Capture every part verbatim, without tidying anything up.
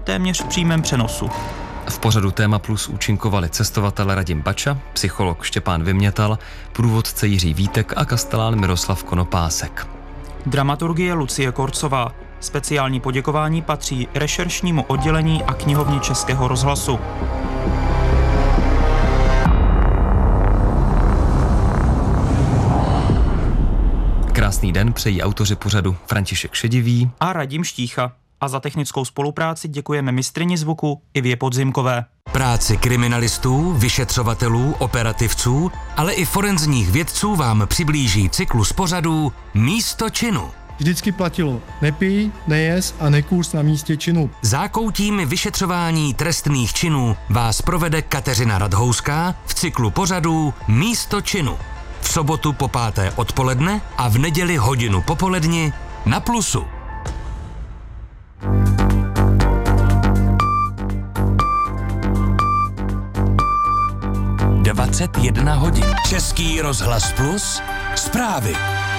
téměř v přímém přenosu. V pořadu Téma Plus účinkovali cestovatel Radim Bača, psycholog Štěpán Vymětal, průvodce Jiří Vítek a kastelán Miroslav Konopásek. Dramaturgie Lucie Korcová. Speciální poděkování patří rešeršnímu oddělení a knihovně Českého rozhlasu. Krásný den přejí autoři pořadu František Šedivý a Radim Štícha. A za technickou spolupráci děkujeme mistryni zvuku Ivě Podzimkové. Práci kriminalistů, vyšetřovatelů, operativců, ale i forenzních vědců vám přiblíží cyklus pořadů Místo činu. Vždycky platilo nepij, nejez a nekůř na místě činu. Zákoutím vyšetřování trestných činů vás provede Kateřina Radhouská v cyklu pořadů Místo činu. V sobotu po páté odpoledne a v neděli hodinu popoledni na Plusu. dvacet jedna hodin. Český rozhlas Plus. Zprávy.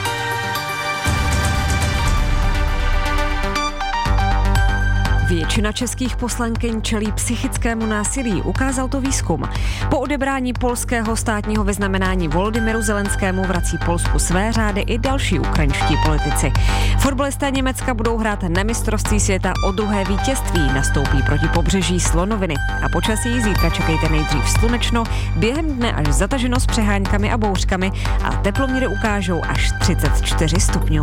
Většina českých poslankyň čelí psychickému násilí, ukázal to výzkum. Po odebrání polského státního vyznamenání Volodymyru Zelenskému vrací Polsku své řády i další ukrajinští politici. Fotbalisté Německa budou hrát na mistrovství světa o druhé vítězství, nastoupí proti pobřeží Slonoviny. A počasí zítra čekejte nejdřív slunečno, během dne až zataženo s přeháňkami a bouřkami a teploměry ukážou až třicet čtyři stupňů.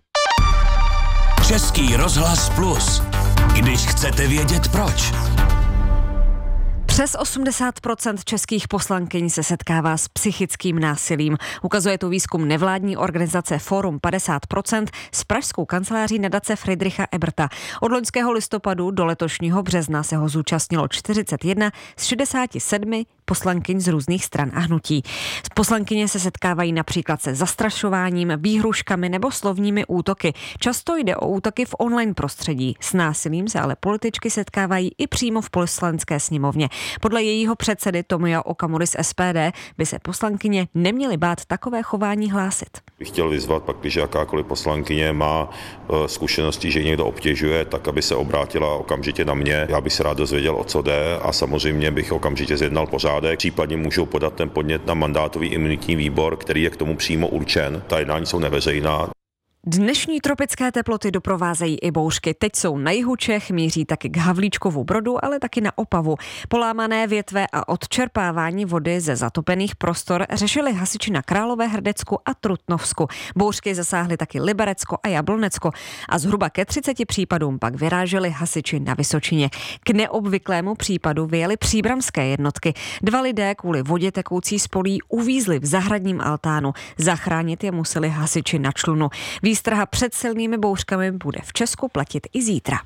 Český rozhlas Plus. Když chcete vědět proč. Přes osmdesát procent českých poslankyň se setkává s psychickým násilím. Ukazuje to výzkum nevládní organizace Fórum padesát procent s pražskou kanceláří nadace Friedricha Eberta. Od loňského listopadu do letošního března se ho zúčastnilo čtyřicet jedna z šedesáti sedmi poslankyň z různých stran a hnutí. Poslankyně se setkávají například se zastrašováním, výhruškami nebo slovními útoky. Často jde o útoky v online prostředí. S násilím se ale političky setkávají i přímo v poslanecké sněmovně. Podle jejího předsedy Tomia Okamury z S P D by se poslankyně neměly bát takové chování hlásit. Bych chtěl vyzvat, pak když jakákoliv poslankyně má zkušenosti, že někdo obtěžuje, tak aby se obrátila okamžitě na mě. Já bych se rád dozvěděl, o co jde, a samozřejmě bych okamžitě zjednal pořádek. Případně můžou podat ten podnět na mandátový imunitní výbor, který je k tomu přímo určen. Ta jednání jsou neveřejná. Dnešní tropické teploty doprovázejí i bouřky. Teď jsou na jihu Čech, míří taky k Havlíčkovu Brodu, ale taky na Opavu. Polámané větve a odčerpávání vody ze zatopených prostor řešili hasiči na Královéhradecku a Trutnovsku. Bouřky zasáhly taky Liberecko a Jablonecko a zhruba ke třiceti případům pak vyráželi hasiči na Vysočině. K neobvyklému případu vyjeli příbramské jednotky. Dva lidé kvůli vodě tekoucí z polí uvízli v zahradním altánu. Zachránit je museli hasiči na člunu. Výstraha před silnými bouřkami bude v Česku platit i zítra.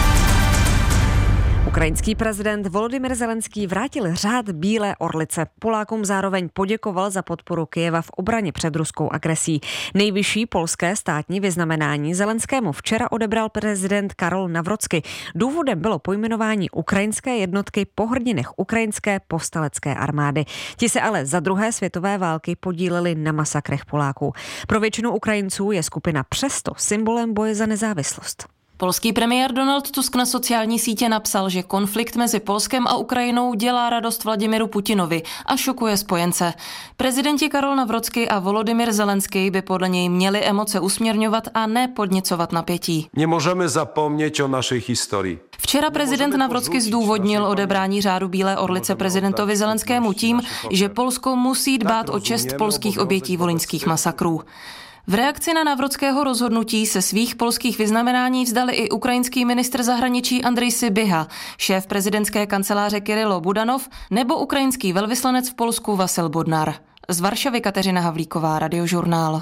Ukrajinský prezident Volodymyr Zelenský vrátil řád Bílé orlice. Polákům zároveň poděkoval za podporu Kyjeva v obraně před ruskou agresí. Nejvyšší polské státní vyznamenání Zelenskému včera odebral prezident Karol Nawrocki. Důvodem bylo pojmenování ukrajinské jednotky po hrdinech ukrajinské povstalecké armády. Ti se ale za druhé světové války podíleli na masakrech Poláků. Pro většinu Ukrajinců je skupina přesto symbolem boje za nezávislost. Polský premiér Donald Tusk na sociální sítě napsal, že konflikt mezi Polskem a Ukrajinou dělá radost Vladimiru Putinovi a šokuje spojence. Prezidenti Karol Nawrocki a Volodymyr Zelenský by podle něj měli emoce usměrňovat a ne podněcovat napětí. Nemůžeme zapomnět o naší historii. Včera prezident Nawrocki zdůvodnil odebrání řádu Bílé orlice prezidentovi Zelenskému tím, že Polsko musí dbát o čest polských obětí volyňských masakrů. V reakci na Nawrockého rozhodnutí se svých polských vyznamenání vzdali i ukrajinský ministr zahraničí Andrej Sybiha, šéf prezidentské kanceláře Kyrylo Budanov nebo ukrajinský velvyslanec v Polsku Vasil Bodnar. Z Varšavy Kateřina Havlíková, Radiožurnál.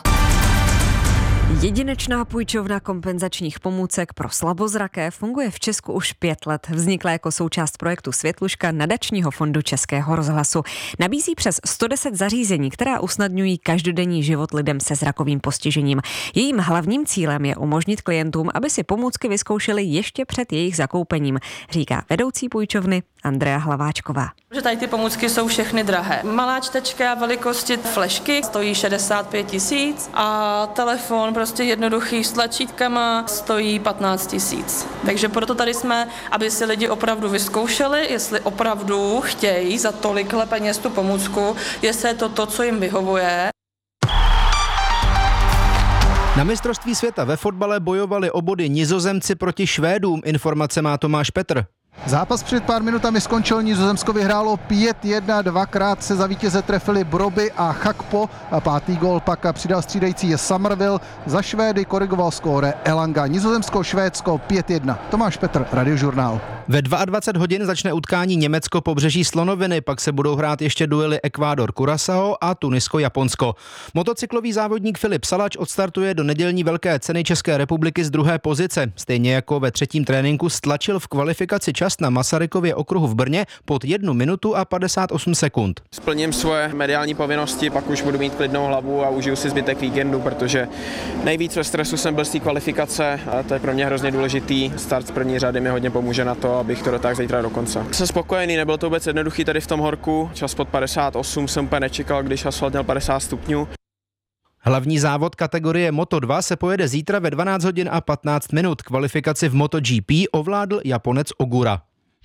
Jedinečná půjčovna kompenzačních pomůcek pro slabozraké funguje v Česku už pět let. Vznikla jako součást projektu Světluška nadačního fondu Českého rozhlasu. Nabízí přes sto deset zařízení, která usnadňují každodenní život lidem se zrakovým postižením. Jejím hlavním cílem je umožnit klientům, aby si pomůcky vyzkoušeli ještě před jejich zakoupením, říká vedoucí půjčovny Andrea Hlaváčková. Že tady ty pomůcky jsou všechny drahé. Malá čtečka velikosti flešky stojí šedesát pět tisíc a telefon prostě jednoduchý s tlačítkama stojí patnáct tisíc. Takže proto tady jsme, aby si lidi opravdu vyzkoušeli, jestli opravdu chtějí za tolikhle peněz tu pomůcku, jestli je to to, co jim vyhovuje. Na mistrovství světa ve fotbale bojovali o body Nizozemci proti Švédům. Informace má Tomáš Petr. Zápas před pár minutami skončil, Nizozemsko vyhrálo pět jedna, dvakrát se za vítěze trefili Broby a Chakpo a pátý gól pak přidal střídající Somerville, za Švédy korigoval skóre Elanga. Nizozemsko, Švédsko pět jedna. Tomáš Petr, Radiožurnál. Ve dvacet dva hodin začne utkání Německo pobřeží Slonoviny, pak se budou hrát ještě duely Ekvádor Curaçao a Tunisko Japonsko. Motocyklový závodník Filip Salač odstartuje do nedělní velké ceny České republiky z druhé pozice. Stejně jako ve třetím tréninku stlačil v kvalifikaci čas na Masarykově okruhu v Brně pod jednu minutu a padesát osm sekund. Splním svoje mediální povinnosti, pak už budu mít klidnou hlavu a užiju si zbytek víkendu, protože nejvíc ve stresu jsem byl z té kvalifikace a to je pro mě hrozně důležitý. Start z první řady mi hodně pomůže na to, abych to dotáhl zítra do konce. Jsem spokojený, nebylo to vůbec jednoduchý tady v tom horku. Čas pod padesát osm jsem úplně nečekal, když asfalt měl padesát stupňů. Hlavní závod kategorie Moto dva se pojede zítra ve dvanáct hodin a patnáct minut. Kvalifikaci v MotoGP ovládl Japonec Ogura.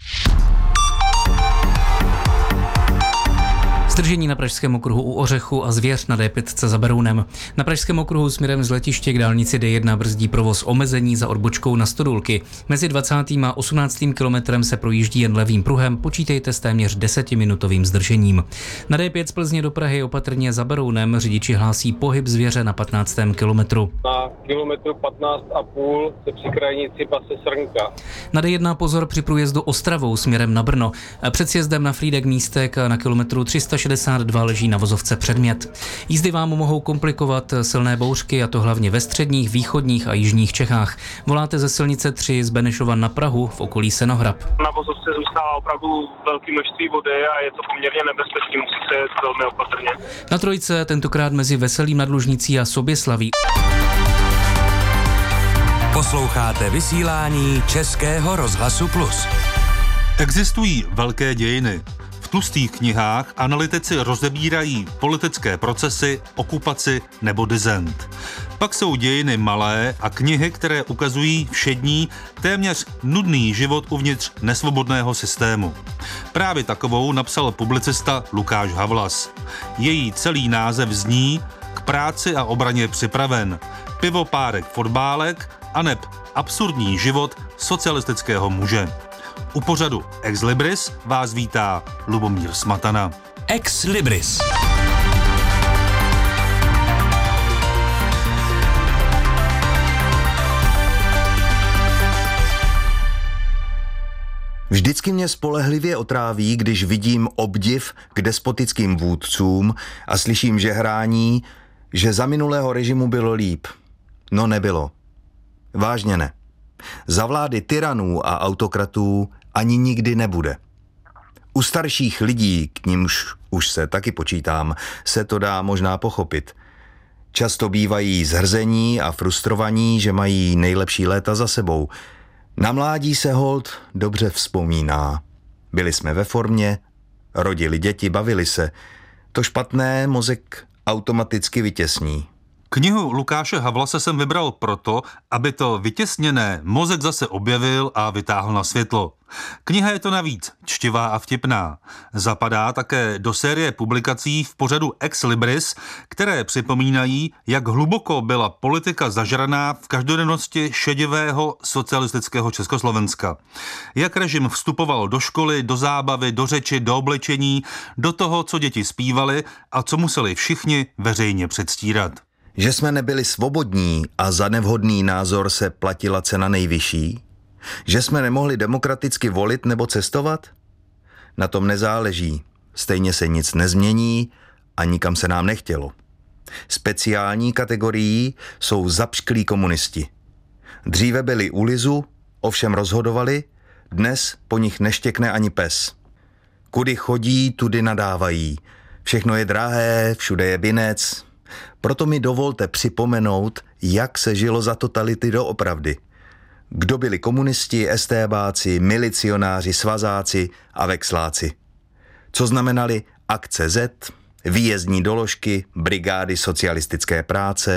Zdržení na Pražském okruhu u Ořechu a Zvěř na D pět za Berounem. Na Pražském okruhu směrem z letiště k dálnici D jedna brzdí provoz omezení za odbočkou na Stodulky. Mezi dvacátým a osmnáctým kilometrem se projíždí jen levým pruhem, počítejte s téměř desetiminutovým zdržením. Na D pět z Plzně do Prahy opatrně za Berounem řidiči hlásí pohyb zvěře na patnáctém kilometru. Na kilometru patnáct a půl se při krajnici pase Srnka. Na D jedna pozor při průjezdu Ostravou směrem na Brno. Před sjezdem na Frýdek Místek na kilometru tři sta šedesát dva leží na vozovce předmět. Jízdy vám mohou komplikovat silné bouřky, a to hlavně ve středních, východních a jižních Čechách. Voláte ze silnice tři z Benešova na Prahu v okolí Senohrab. Na vozovce zůstává opravdu velké množství vody a je to poměrně nebezpečné, musí se jet velmi opatrně. Na trojce tentokrát mezi Veselým nad Lužnicí a Soběslaví. Posloucháte vysílání Českého rozhlasu Plus. Existují velké dějiny. V tlustých knihách analytici rozebírají politické procesy, okupaci nebo dizent. Pak jsou dějiny malé a knihy, které ukazují všední, téměř nudný život uvnitř nesvobodného systému. Právě takovou napsal publicista Lukáš Havlas. Její celý název zní K práci a obraně připraven. Pivo, párek, fotbálek aneb absurdní život socialistického muže. U pořadu Ex Libris vás vítá Lubomír Smatana. Ex Libris. Vždycky mě spolehlivě otráví, když vidím obdiv k despotickým vůdcům a slyším žehrání, že za minulého režimu bylo líp. No nebylo. Vážně ne. Za vlády tyranů a autokratů ani nikdy nebude. U starších lidí, k nímž už se taky počítám, se to dá možná pochopit. Často bývají zhrzení a frustrovaní, že mají nejlepší léta za sebou. Na mládí se holt dobře vzpomíná. Byli jsme ve formě, rodili děti, bavili se. To špatné mozek automaticky vytěsní. Knihu Lukáše Havlase jsem vybral proto, aby to vytěsněné mozek zase objevil a vytáhl na světlo. Kniha je to navíc čtivá a vtipná. Zapadá také do série publikací v pořadu Ex Libris, které připomínají, jak hluboko byla politika zažraná v každodennosti šedivého socialistického Československa. Jak režim vstupoval do školy, do zábavy, do řeči, do oblečení, do toho, co děti zpívali a co museli všichni veřejně předstírat. Že jsme nebyli svobodní a za nevhodný názor se platila cena nejvyšší? Že jsme nemohli demokraticky volit nebo cestovat? Na tom nezáleží. Stejně se nic nezmění a nikam se nám nechtělo. Speciální kategorií jsou zapšklí komunisti. Dříve byli u lizu, ovšem rozhodovali, dnes po nich neštěkne ani pes. Kudy chodí, tudy nadávají. Všechno je drahé, všude je binec. Proto mi dovolte připomenout, jak se žilo za totality doopravdy. Kdo byli komunisti, estébáci, milicionáři, svazáci a vexláci. Co znamenali akce Z, výjezdní doložky, brigády socialistické práce,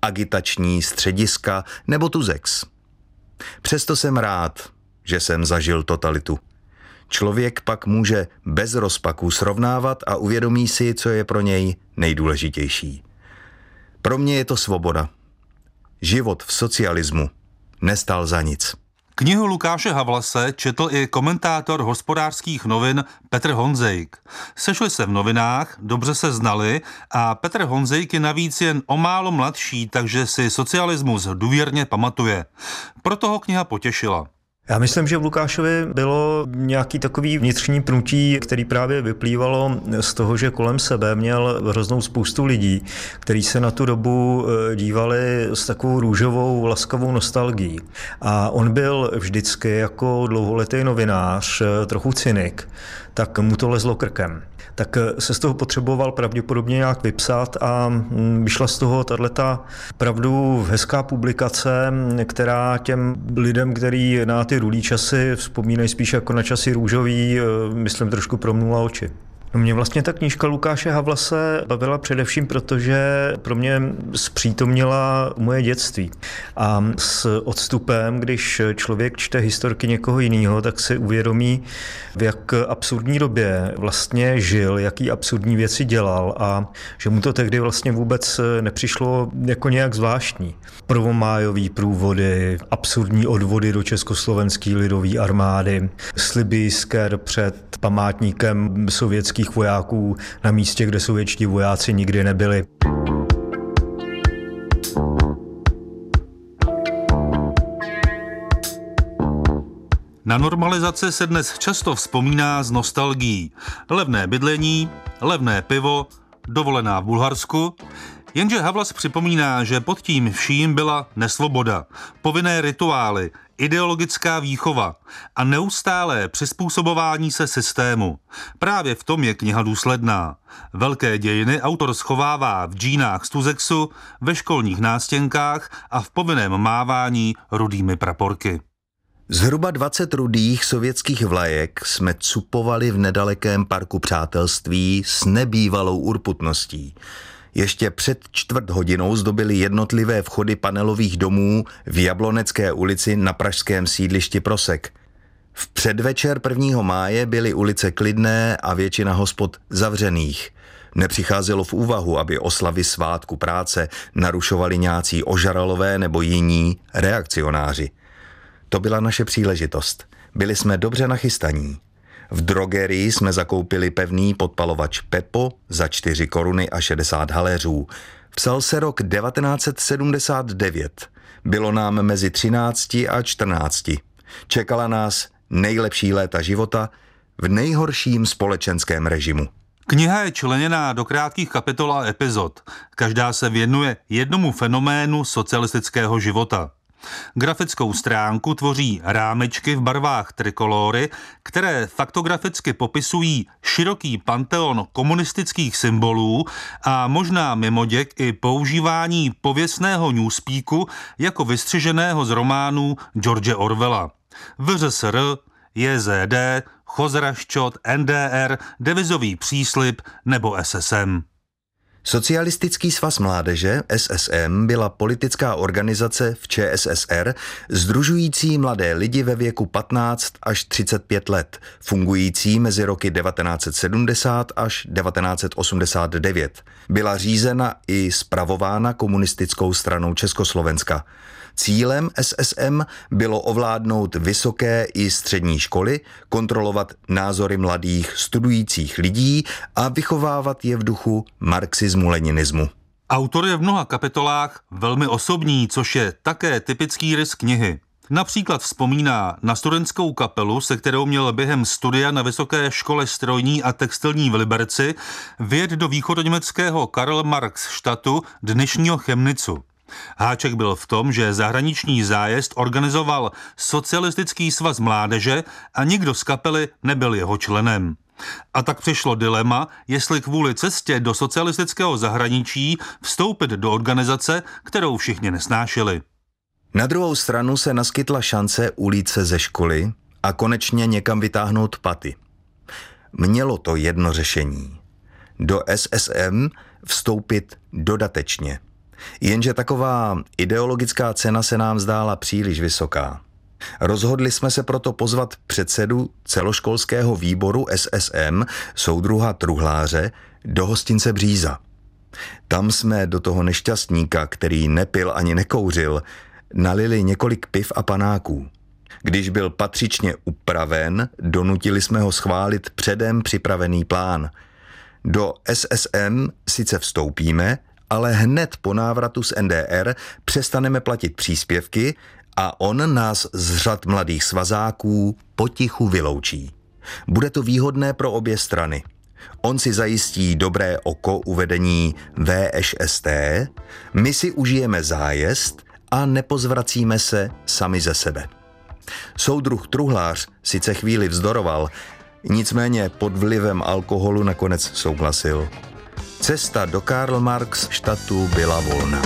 agitační střediska nebo Tuzex. Přesto jsem rád, že jsem zažil totalitu. Člověk pak může bez rozpaků srovnávat a uvědomí si, co je pro něj nejdůležitější. Pro mě je to svoboda. Život v socialismu nestal za nic. Knihu Lukáše Havlase četl i komentátor Hospodářských novin Petr Honzejk. Sešli se v novinách, dobře se znali a Petr Honzejk je navíc jen o málo mladší, takže si socialismus důvěrně pamatuje. Proto ho kniha potěšila. Já myslím, že v Lukášovi bylo nějaký takový vnitřní pnutí, který právě vyplývalo z toho, že kolem sebe měl hroznou spoustu lidí, kteří se na tu dobu dívali s takovou růžovou, laskavou nostalgií. A on byl vždycky jako dlouholetý novinář trochu cynik, tak mu to lezlo krkem. Tak se z toho potřeboval pravděpodobně nějak vypsat a vyšla z toho tato pravdu hezká publikace, která těm lidem, který na ty rudý časy vzpomínají spíš jako na časy růžový, myslím, trošku promnula oči. No mě vlastně ta knížka Lukáše Havlase bavila především, protože pro mě zpřítomnila moje dětství. A s odstupem, když člověk čte historky někoho jiného, tak si uvědomí, v jak absurdní době vlastně žil, jaký absurdní věci dělal a že mu to tehdy vlastně vůbec nepřišlo jako nějak zvláštní. Prvomájový průvody, absurdní odvody do Československé lidové armády, sliby jisker před památníkem sovětských vojáků na místě, kde sovětští vojáci nikdy nebyli. Na normalizaci se dnes často vzpomíná s nostalgií. Levné bydlení, levné pivo, dovolená v Bulharsku. Jenže Havlas připomíná, že pod tím vším byla nesvoboda, povinné rituály, ideologická výchova a neustálé přizpůsobování se systému. Právě v tom je kniha důsledná. Velké dějiny autor schovává v džínách z Tuzexu, ve školních nástěnkách a v povinném mávání rudými praporky. Zhruba dvacet rudých sovětských vlajek jsme cupovali v nedalekém parku Přátelství s nebývalou urputností. Ještě před čtvrt hodinou zdobily jednotlivé vchody panelových domů v Jablonecké ulici na pražském sídlišti Prosek. V předvečer prvního máje byly ulice klidné a většina hospod zavřených. Nepřicházelo v úvahu, aby oslavy svátku práce narušovali nějací ožralové nebo jiní reakcionáři. To byla naše příležitost. Byli jsme dobře nachystaní. V drogerii jsme zakoupili pevný podpalovač Pepo za čtyři koruny a šedesát haléřů. Psal se rok devatenáct set sedmdesát devět. Bylo nám mezi třinácti a čtrnácti. Čekala nás nejlepší léta života v nejhorším společenském režimu. Kniha je členěná do krátkých kapitol a epizod. Každá se věnuje jednomu fenoménu socialistického života. Grafickou stránku tvoří rámečky v barvách trikolory, které faktograficky popisují široký panteon komunistických symbolů a možná mimoděk i používání pověstného newspeaku jako vystřiženého z románů George Orwella. V R S R, J Z D, Chozraščot, N D R, devizový příslib nebo S S M. Socialistický svaz mládeže, S S M, byla politická organizace v Č S S R, sdružující mladé lidi ve věku patnáct až třicet pět let, fungující mezi roky devatenáct set sedmdesát až devatenáct set osmdesát devět. Byla řízena i spravována komunistickou stranou Československa. Cílem S S M bylo ovládnout vysoké i střední školy, kontrolovat názory mladých studujících lidí a vychovávat je v duchu marxismu-leninismu. Autor je v mnoha kapitolách velmi osobní, což je také typický rys knihy. Například vzpomíná na studentskou kapelu, se kterou měl během studia na Vysoké škole strojní a textilní v Liberci vyjet do východoněmeckého Karl-Marx-štatu, dnešního Chemnicu. Háček byl v tom, že zahraniční zájezd organizoval Socialistický svaz mládeže a nikdo z kapely nebyl jeho členem. A tak přišlo dilema, jestli kvůli cestě do socialistického zahraničí vstoupit do organizace, kterou všichni nesnášeli. Na druhou stranu se naskytla šance ulít se ze školy a konečně někam vytáhnout paty. Mělo to jedno řešení. Do S S M vstoupit dodatečně. Jenže taková ideologická cena se nám zdála příliš vysoká. Rozhodli jsme se proto pozvat předsedu celoškolského výboru S S M, soudruha Truhláře, do hostince Bříza. Tam jsme do toho nešťastníka, který nepil ani nekouřil, nalili několik piv a panáků. Když byl patřičně upraven, donutili jsme ho schválit předem připravený plán. Do S S M sice vstoupíme, ale hned po návratu z N D R přestaneme platit příspěvky a on nás z řad mladých svazáků potichu vyloučí. Bude to výhodné pro obě strany. On si zajistí dobré oko u vedení V Š S T, my si užijeme zájezd a nepozvracíme se sami ze sebe. Soudruh Truhlář sice chvíli vzdoroval, nicméně pod vlivem alkoholu nakonec souhlasil. Cesta do Karl-Marx-štatu byla volná.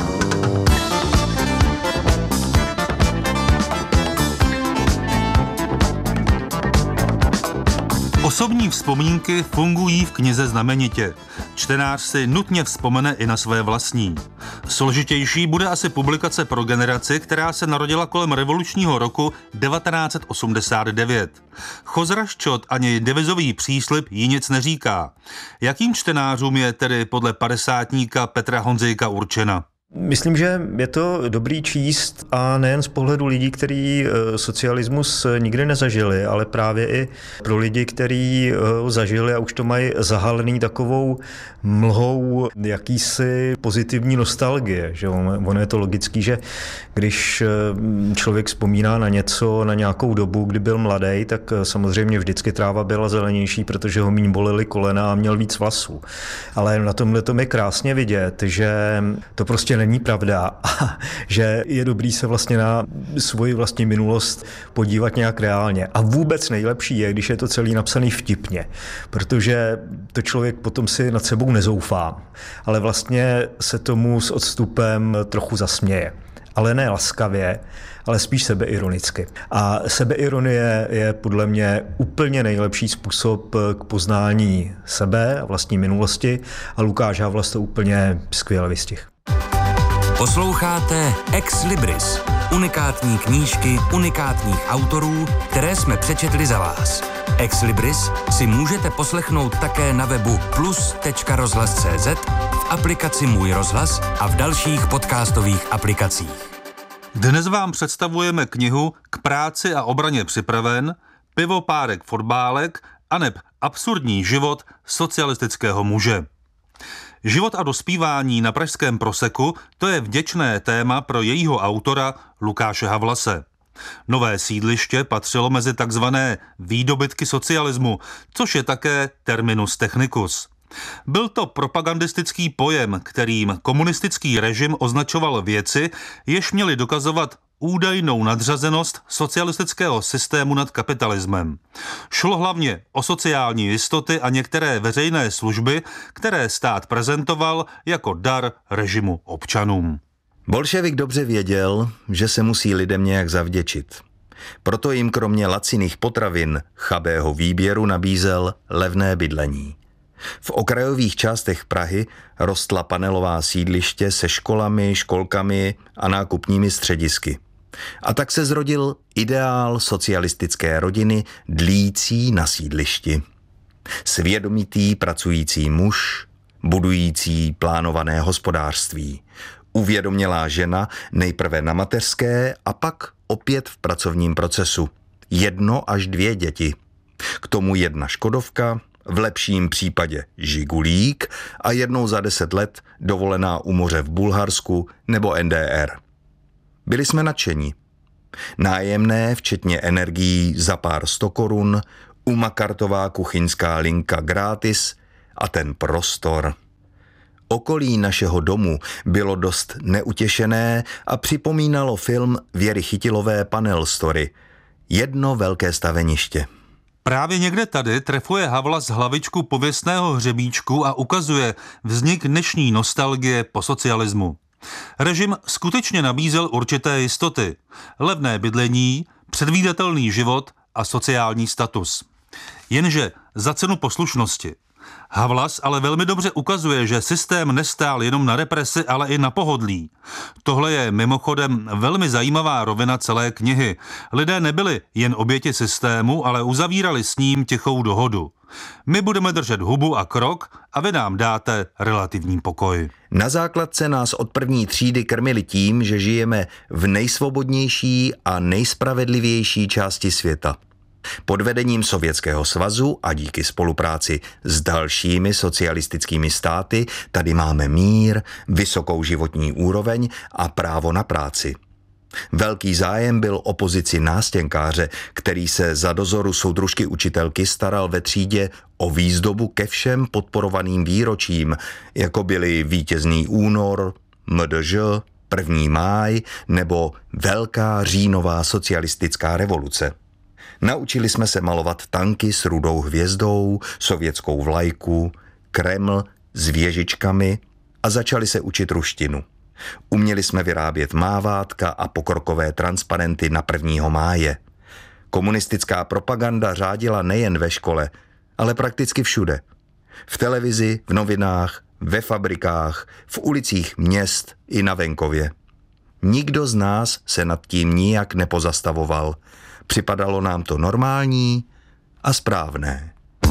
Osobní vzpomínky fungují v knize znamenitě. Čtenář si nutně vzpomene i na své vlastní. Složitější bude asi publikace pro generaci, která se narodila kolem revolučního roku devatenáct osmdesát devět. Chozraščot ani devizový příslib jí nic neříká. Jakým čtenářům je tedy podle padesátníka Petra Honzejka určena? Myslím, že je to dobrý číst a nejen z pohledu lidí, kteří socialismus nikdy nezažili, ale právě i pro lidi, kteří ho zažili a už to mají zahalený takovou mlhou jakýsi pozitivní nostalgie. Že ono je to logický, že když člověk vzpomíná na něco, na nějakou dobu, kdy byl mladý, tak samozřejmě vždycky tráva byla zelenější, protože ho míň bolely kolena a měl víc vlasů. Ale na tomhle tom je krásně vidět, že to prostě není pravda a že je dobrý se vlastně na svoji vlastní minulost podívat nějak reálně. A vůbec nejlepší je, když je to celý napsaný vtipně, protože to člověk potom si nad sebou nezoufá, ale vlastně se tomu s odstupem trochu zasměje. Ale ne laskavě, ale spíš sebeironicky. A sebeironie je podle mě úplně nejlepší způsob k poznání sebe a vlastní minulosti a Lukáš Havlas to úplně skvěle vystihl. Posloucháte Ex Libris, unikátní knížky unikátních autorů, které jsme přečetli za vás. Ex Libris si můžete poslechnout také na webu plus tečka rozhlas tečka cé zet, v aplikaci Můj rozhlas a v dalších podcastových aplikacích. Dnes vám představujeme knihu K práci a obraně připraven, Pivo, párek, fotbálek aneb Absurdní život socialistického muže. Život a dospívání na pražském Proseku, to je vděčné téma pro jejího autora Lukáše Havlase. Nové sídliště patřilo mezi takzvané výdobytky socialismu, což je také terminus technicus. Byl to propagandistický pojem, kterým komunistický režim označoval věci, jež měly dokazovat údajnou nadřazenost socialistického systému nad kapitalismem. Šlo hlavně o sociální jistoty a některé veřejné služby, které stát prezentoval jako dar režimu občanům. Bolševik dobře věděl, že se musí lidem nějak zavděčit. Proto jim kromě laciných potravin, chabého výběru nabízel levné bydlení. V okrajových částech Prahy rostla panelová sídliště se školami, školkami a nákupními středisky. A tak se zrodil ideál socialistické rodiny dlící na sídlišti. Svědomitý pracující muž, budující plánované hospodářství. Uvědomělá žena nejprve na mateřské a pak opět v pracovním procesu. Jedno až dvě děti. K tomu jedna Škodovka, v lepším případě Žigulík a jednou za deset let dovolená u moře v Bulharsku nebo N D R. Byli jsme nadšení. Nájemné, včetně energií za pár sto korun, umakartová kuchyňská linka gratis a ten prostor. Okolí našeho domu bylo dost neutěšené a připomínalo film Věry Chytilové Panel Story. Jedno velké staveniště. Právě někde tady trefuje Havlas hlavičku pověstného hřebíčku a ukazuje vznik dnešní nostalgie po socialismu. Režim skutečně nabízel určité jistoty. Levné bydlení, předvídatelný život a sociální status. Jenže za cenu poslušnosti. Havlas ale velmi dobře ukazuje, že systém nestál jenom na represi, ale i na pohodlí. Tohle je mimochodem velmi zajímavá rovina celé knihy. Lidé nebyli jen oběti systému, ale uzavírali s ním tichou dohodu. My budeme držet hubu a krok a vy nám dáte relativní pokoj. Na základce nás od první třídy krmili tím, že žijeme v nejsvobodnější a nejspravedlivější části světa. Pod vedením Sovětského svazu a díky spolupráci s dalšími socialistickými státy tady máme mír, vysokou životní úroveň a právo na práci. Velký zájem byl o pozici nástěnkáře, který se za dozoru soudružky učitelky staral ve třídě o výzdobu ke všem podporovaným výročím, jako byly Vítězný únor, M D Ž, první máj nebo Velká říjnová socialistická revoluce. Naučili jsme se malovat tanky s rudou hvězdou, sovětskou vlajku, Kreml s věžičkami a začali se učit ruštinu. Uměli jsme vyrábět mávátka a pokrokové transparenty na prvního máje. Komunistická propaganda řádila nejen ve škole, ale prakticky všude. V televizi, v novinách, ve fabrikách, v ulicích měst i na venkově. Nikdo z nás se nad tím nijak nepozastavoval. Připadalo nám to normální a správné.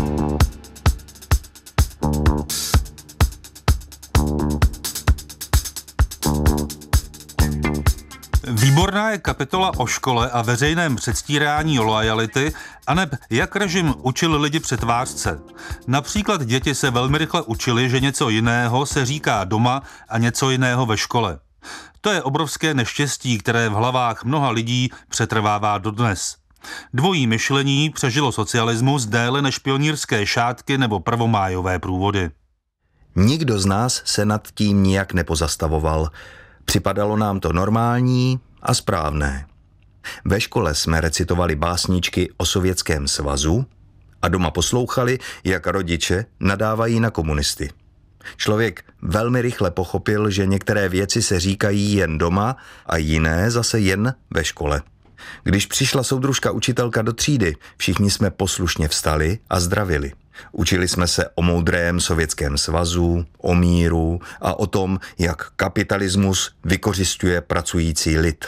Výborná je kapitola o škole a veřejném předstírání loajality, aneb jak režim učil lidi přetvářce. Například děti se velmi rychle učili, že něco jiného se říká doma a něco jiného ve škole. To je obrovské neštěstí, které v hlavách mnoha lidí přetrvává dodnes. Dvojí myšlení přežilo socialismus déle než pionýrské šátky nebo prvomájové průvody. Nikdo z nás se nad tím nijak nepozastavoval. Připadalo nám to normální a správné. Ve škole jsme recitovali básničky o Sovětském svazu a doma poslouchali, jak rodiče nadávají na komunisty. Člověk velmi rychle pochopil, že některé věci se říkají jen doma a jiné zase jen ve škole. Když přišla soudružka učitelka do třídy, všichni jsme poslušně vstali a zdravili. Učili jsme se o moudrém Sovětském svazu, o míru a o tom, jak kapitalismus vykořisťuje pracující lid.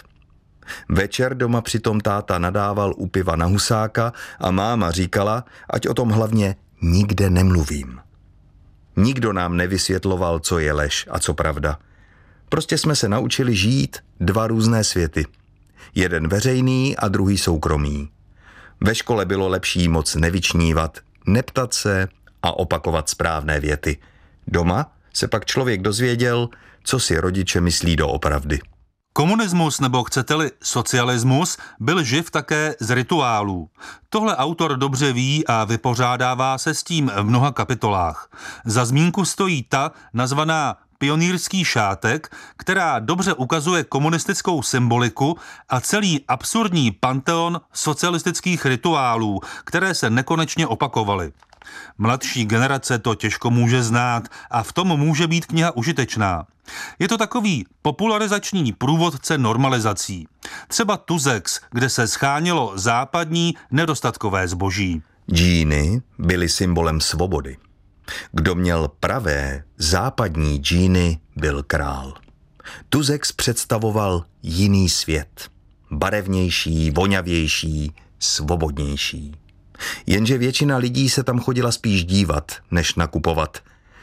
Večer doma přitom táta nadával u piva na Husáka a máma říkala, ať o tom hlavně nikde nemluvím. Nikdo nám nevysvětloval, co je lež a co pravda. Prostě jsme se naučili žít dva různé světy. Jeden veřejný a druhý soukromý. Ve škole bylo lepší moc nevyčnívat, neptat se a opakovat správné věty. Doma se pak člověk dozvěděl, co si rodiče myslí doopravdy. Komunismus, nebo chcete-li socialismus, byl živ také z rituálů. Tohle autor dobře ví a vypořádává se s tím v mnoha kapitolách. Za zmínku stojí ta nazvaná Pionýrský šátek, která dobře ukazuje komunistickou symboliku a celý absurdní panteon socialistických rituálů, které se nekonečně opakovaly. Mladší generace to těžko může znát a v tom může být kniha užitečná. Je to takový popularizační průvodce normalizací. Třeba Tuzex, kde se schánělo západní nedostatkové zboží. Džíny byly symbolem svobody. Kdo měl pravé západní džíny, byl král. Tuzex představoval jiný svět. Barevnější, voňavější, svobodnější. Jenže většina lidí se tam chodila spíš dívat, než nakupovat.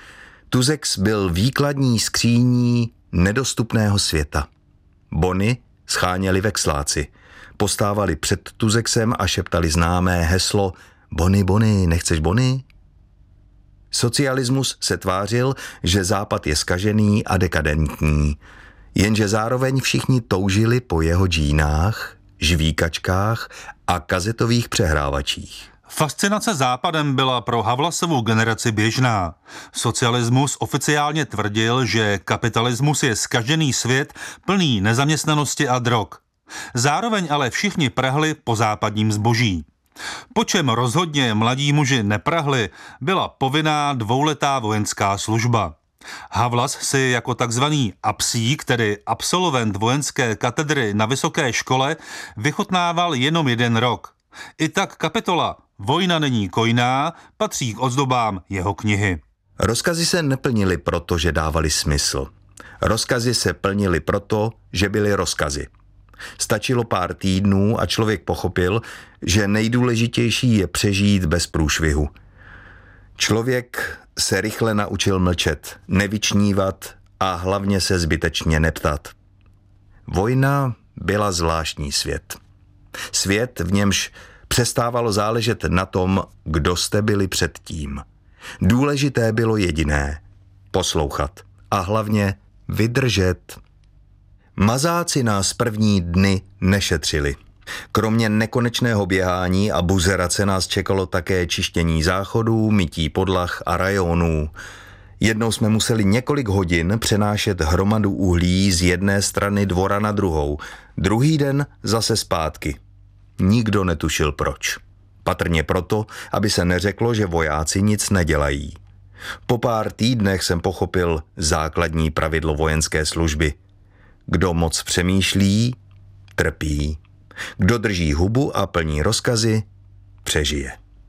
Tuzex byl výkladní skříní nedostupného světa. Bony scháněli vexláci. Postávali před Tuzexem a šeptali známé heslo Bony, bony, nechceš bony? Socialismus se tvářil, že Západ je zkažený a dekadentní, jenže zároveň všichni toužili po jeho džínách, žvíkačkách a kazetových přehrávačích. Fascinace Západem byla pro Havlasovu generaci běžná. Socialismus oficiálně tvrdil, že kapitalismus je zkažený svět plný nezaměstnanosti a drog. Zároveň ale všichni prahli po západním zboží. Po čem rozhodně mladí muži neprahli, byla povinná dvouletá vojenská služba. Havlas si jako takzvaný apsík, tedy absolvent vojenské katedry na vysoké škole, vychutnával jenom jeden rok. I tak kapitola Vojna není kojná patří k ozdobám jeho knihy. Rozkazy se neplnily proto, že dávali smysl. Rozkazy se plnily proto, že byly rozkazy. Stačilo pár týdnů a člověk pochopil, že nejdůležitější je přežít bez průšvihu. Člověk se rychle naučil mlčet, nevyčnívat a hlavně se zbytečně neptat. Vojna byla zvláštní svět. Svět, v němž přestávalo záležet na tom, kdo jste byli předtím. Důležité bylo jediné – poslouchat a hlavně vydržet. Mazáci nás první dny nešetřili. Kromě nekonečného běhání a buzerace nás čekalo také čištění záchodů, mytí podlah a rajonů. Jednou jsme museli několik hodin přenášet hromadu uhlí z jedné strany dvora na druhou. Druhý den zase zpátky. Nikdo netušil proč. Patrně proto, aby se neřeklo, že vojáci nic nedělají. Po pár týdnech jsem pochopil základní pravidlo vojenské služby. Kdo moc přemýšlí, trpí. Kdo drží hubu a plní rozkazy, přežije.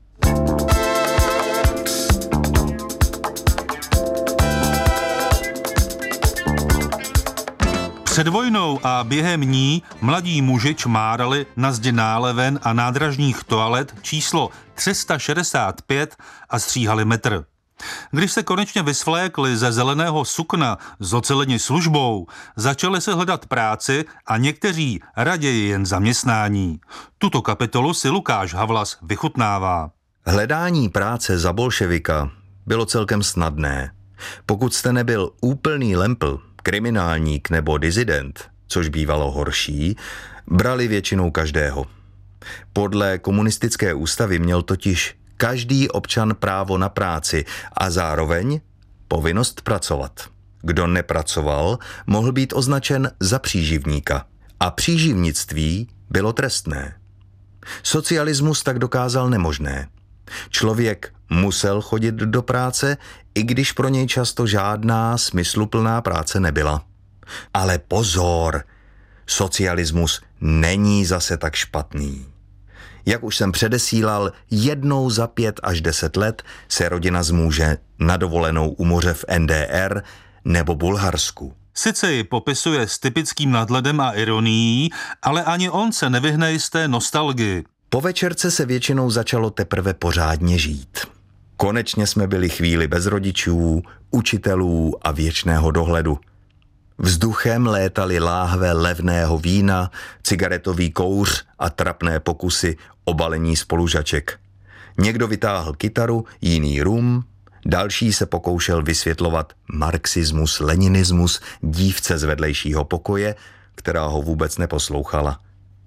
Před vojnou a během ní mladí muži čmárali na zdi náleven a nádražních toalet číslo tři sta šedesát pět a stříhali metr. Když se konečně vysvlékli ze zeleného sukna s oceleni službou, začali se hledat práci a někteří raději jen zaměstnání. Tuto kapitolu si Lukáš Havlas vychutnává. Hledání práce za bolševika bylo celkem snadné. Pokud jste nebyl úplný lempl, kriminálník nebo dizident, což bývalo horší, brali většinou každého. Podle komunistické ústavy měl totiž každý občan právo na práci a zároveň povinnost pracovat. Kdo nepracoval, mohl být označen za příživníka. A příživnictví bylo trestné. Socialismus tak dokázal nemožné. Člověk musel chodit do práce, i když pro něj často žádná smysluplná práce nebyla. Ale pozor, socialismus není zase tak špatný. Jak už jsem předesílal, jednou za pět až deset let se rodina zmůže na dovolenou u moře v N D R nebo Bulharsku. Sice ji popisuje s typickým nadhledem a ironií, ale ani on se nevyhne jisté nostalgii. Po večerce se většinou začalo teprve pořádně žít. Konečně jsme byli chvíli bez rodičů, učitelů a věčného dohledu. Vzduchem létaly láhve levného vína, cigaretový kouř a trapné pokusy o balení spolužaček. Někdo vytáhl kytaru, jiný rum, další se pokoušel vysvětlovat marxismus, leninismus dívce z vedlejšího pokoje, která ho vůbec neposlouchala.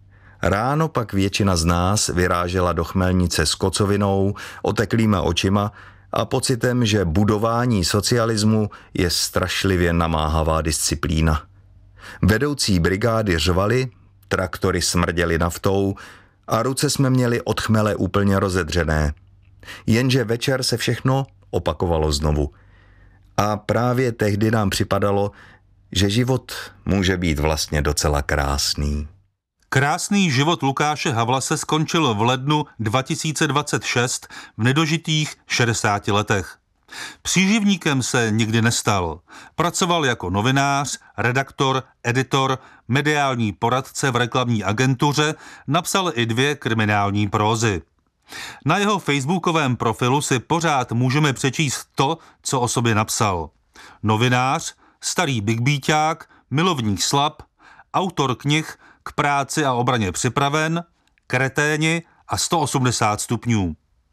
Ráno pak většina z nás vyrážela do chmelnice s kocovinou, oteklýma očima a pocitem, že budování socialismu je strašlivě namáhavá disciplína. Vedoucí brigády řvali, traktory smrděly naftou a ruce jsme měli od chmele úplně rozedřené. Jenže večer se všechno opakovalo znovu. A právě tehdy nám připadalo, že život může být vlastně docela krásný. Krásný život Lukáše Havlase skončil v lednu dva tisíce dvacet šest v nedožitých šedesáti letech. Příživníkem se nikdy nestal. Pracoval jako novinář, redaktor, editor, mediální poradce v reklamní agentuře, napsal i dvě kriminální prózy. Na jeho facebookovém profilu si pořád můžeme přečíst to, co o sobě napsal. Novinář, starý bigbíťák, milovník slab, autor knih K práci a obraně připraven, Kreténi a sto osmdesát stupňů.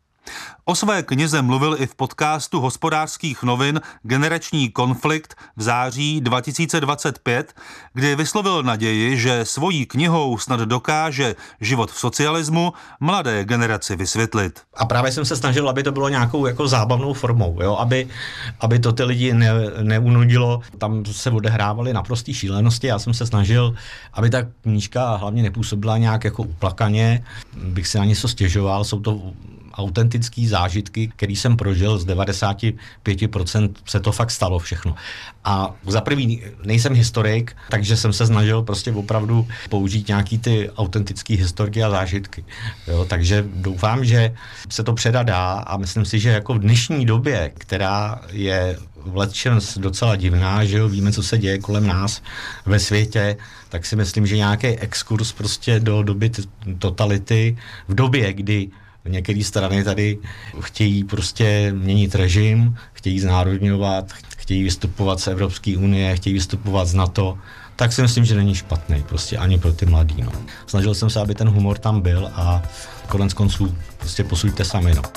O své knize mluvil i v podcastu Hospodářských novin Generační konflikt v září dva tisíce dvacet pět, kdy vyslovil naději, že svojí knihou snad dokáže život v socialismu mladé generaci vysvětlit. A právě jsem se snažil, aby to bylo nějakou jako zábavnou formou, jo? Aby, aby to ty lidi ne, neunudilo. Tam se odehrávaly naprostý šílenosti. Já jsem se snažil, aby ta knížka hlavně nepůsobila nějak jako uplakaně, bych si na něco stěžoval. Jsou to autentický zážitky, který jsem prožil, z devadesát pět procent se to fakt stalo všechno. A za prvý nejsem historik, takže jsem se snažil prostě opravdu použít nějaký ty autentické historky a zážitky. Jo, takže doufám, že se to předá dá a myslím si, že jako v dnešní době, která je v lecčens docela divná, že jo, víme, co se děje kolem nás ve světě, tak si myslím, že nějaký exkurs prostě do doby totality, v době, kdy některé strany tady chtějí prostě měnit režim, chtějí znárodňovat, chtějí vystupovat z Evropské unie, chtějí vystupovat z NATO, tak si myslím, že není špatný, prostě ani pro ty mladý. No. Snažil jsem se, aby ten humor tam byl a konec konců prostě posuďte sami. No.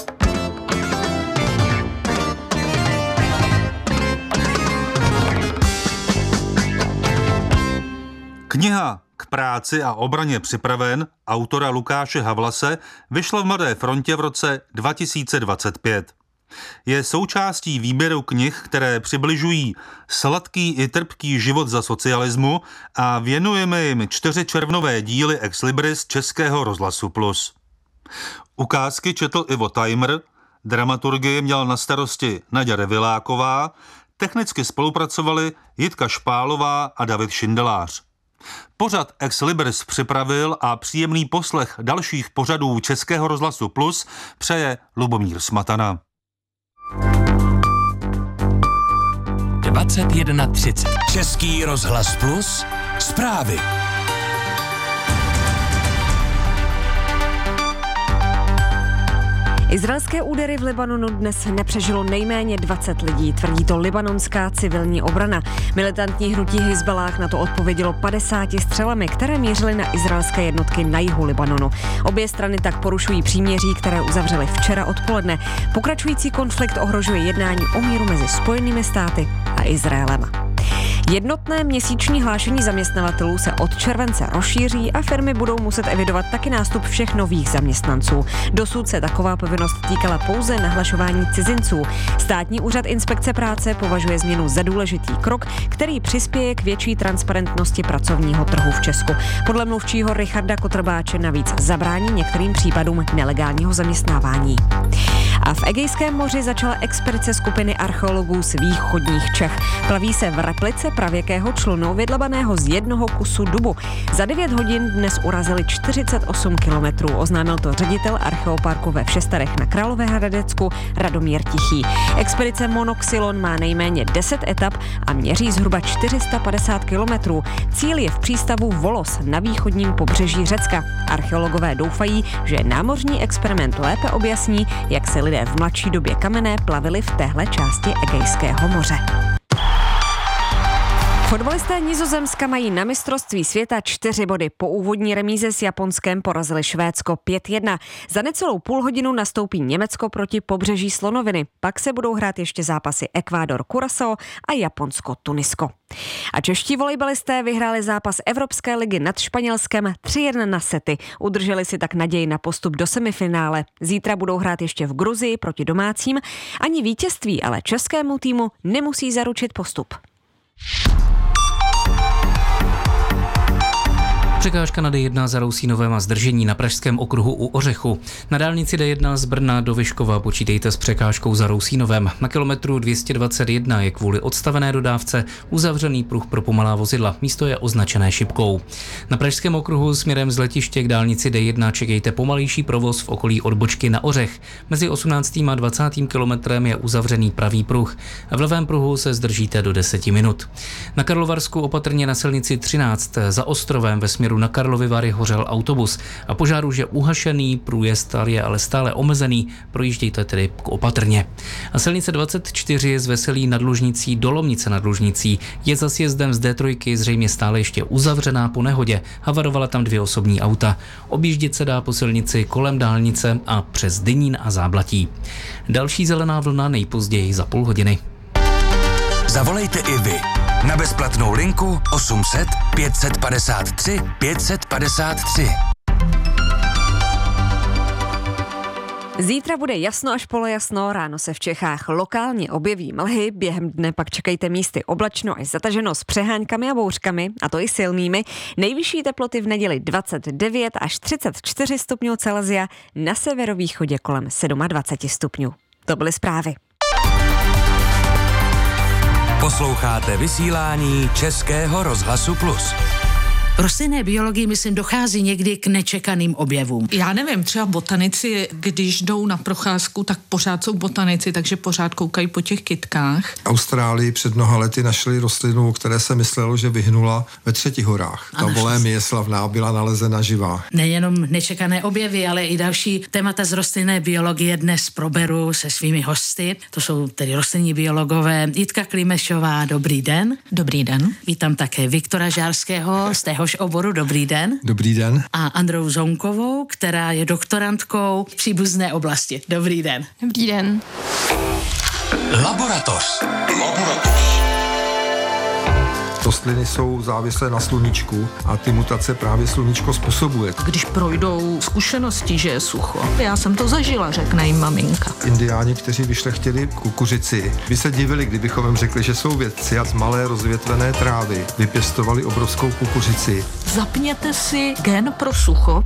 Kniha K práci a obraně připraven autora Lukáše Havlase vyšla v Mladé frontě v roce dva tisíce dvacet pět. Je součástí výběru knih, které přibližují sladký i trpký život za socialismu a věnujeme jim čtyři červnové díly Ex Libris Českého rozhlasu Plus. Ukázky četl Ivo Tajmr, dramaturgii měl na starosti Naďa Reviláková, technicky spolupracovali Jitka Špálová a David Šindelář. Pořad Ex Libris připravil a příjemný poslech dalších pořadů Českého rozhlasu Plus přeje Lubomír Smatana. dvacet jedna třicet Český rozhlas Plus zprávy. Izraelské údery v Libanonu dnes nepřežilo nejméně dvacet lidí, tvrdí to libanonská civilní obrana. Militantní hnutí Hizballáh na to odpovědělo padesáti střelami, které mířily na izraelské jednotky na jihu Libanonu. Obě strany tak porušují příměří, které uzavřely včera odpoledne. Pokračující konflikt ohrožuje jednání o míru mezi Spojenými státy a Izraelem. Jednotné měsíční hlášení zaměstnavatelů se od července rozšíří a firmy budou muset evidovat taky nástup všech nových zaměstnanců. Dosud se taková povinnost týkala pouze nahlašování cizinců. Státní úřad inspekce práce považuje změnu za důležitý krok, který přispěje k větší transparentnosti pracovního trhu v Česku. Podle mluvčího Richarda Kotrbáče navíc zabrání některým případům nelegálního zaměstnávání. A v Egejském moři začala expedice skupiny archeologů z východních Čech. Plaví se v replice pravěkého člunu vydlabaného z jednoho kusu dubu. Za devět hodin dnes urazili čtyřicet osm kilometrů, oznámil to ředitel archeoparku ve Všestarech na Královéhradecku Radomír Tichý. Expedice Monoxylon má nejméně deset etap a měří zhruba čtyři sta padesát kilometrů. Cíl je v přístavu Volos na východním pobřeží Řecka. Archeologové doufají, že námořní experiment lépe objasní, jak se lidé v mladší době kamenné plavili v téhle části Egejského moře. Fotbalisté Nizozemska mají na mistrovství světa čtyři body. Po úvodní remíze s Japonskem porazili Švédsko pět jedna. Za necelou půl hodinu nastoupí Německo proti pobřeží Slonoviny. Pak se budou hrát ještě zápasy Ekvádor Curaçao a Japonsko Tunisko. A čeští volejbalisté vyhráli zápas Evropské ligy nad Španělskem tři jedna na sety. Udrželi si tak naději na postup do semifinále. Zítra budou hrát ještě v Gruzii proti domácím. Ani vítězství ale českému týmu nemusí zaručit postup. Překážka na D jedna za Rousínovem a zdržení na pražském okruhu u Ořechu. Na dálnici D jedna z Brna do Vyškova počítejte s překážkou za Rousínovem. Na kilometru dvě stě dvacet jedna je kvůli odstavené dodávce uzavřený pruh pro pomalá vozidla. Místo je označené šipkou. Na pražském okruhu směrem z letiště k dálnici D jedna čekejte pomalejší provoz v okolí odbočky na Ořech. Mezi osmnáctým a dvacátým kilometrem je uzavřený pravý pruh. V levém pruhu se zdržíte do deseti minut. Na Karlovarsku opatrně na silnici třináct za Ostrovem ve směru na Karlovy Vary hořel autobus a požár už je uhašený, průjezd je ale stále omezený, projíždějte tedy opatrně. A silnice dvacet čtyři je z Veselí nad Lužnicí do Lomnice nad Lužnicí. Je za sjezdem z D tři zřejmě stále ještě uzavřená po nehodě. Havarovala tam dvě osobní auta. Objíždět se dá po silnici kolem dálnice a přes Dynín a Záblatí. Další zelená vlna nejpozději za půl hodiny. Zavolejte i vy na bezplatnou linku osm set pět set padesát tři pět set padesát tři. Zítra bude jasno až polojasno, ráno se v Čechách lokálně objeví mlhy, během dne pak čekejte místy oblačno až zataženo s přeháňkami a bouřkami, a to i silnými. Nejvyšší teploty v neděli dvacet devět až třicet čtyři stupňů Celsia, na severovýchodě kolem dvacet sedm stupňů. To byly zprávy. Posloucháte vysílání Českého rozhlasu Plus. V rostlinné biologii, myslím, dochází někdy k nečekaným objevům. Já nevím, třeba botanici, když jdou na procházku, tak pořád jsou botanici, takže pořád koukají po těch kytkách. V Austrálii před mnoha lety našli rostlinu, o které se myslelo, že vyhnula ve Třetihorách. Ta volémie slavná byla nalezena živá. Nejenom nečekané objevy, ale i další témata z rostlinné biologie dnes proberu se svými hosty. To jsou tedy rostlinní biologové Jitka Klimešová, dobrý den. Dobrý den. Vítám také Viktora Žárského z téhož oboru, dobrý den. Dobrý den. A Androu Zonkovou, která je doktorantkou v příbuzné oblasti. Dobrý den. Dobrý den. Laboratoř. Laboratoř. Rostliny jsou závislé na sluníčku a ty mutace právě sluníčko způsobuje. Když projdou zkušenosti, že je sucho. Já jsem to zažila, řekne jim maminka. Indiáni, kteří vyšlechtili kukuřici, by se divili, kdybychom jim řekli, že jsou vědci a z malé rozvětvené trávy vypěstovali obrovskou kukuřici. Zapněte si gen pro sucho.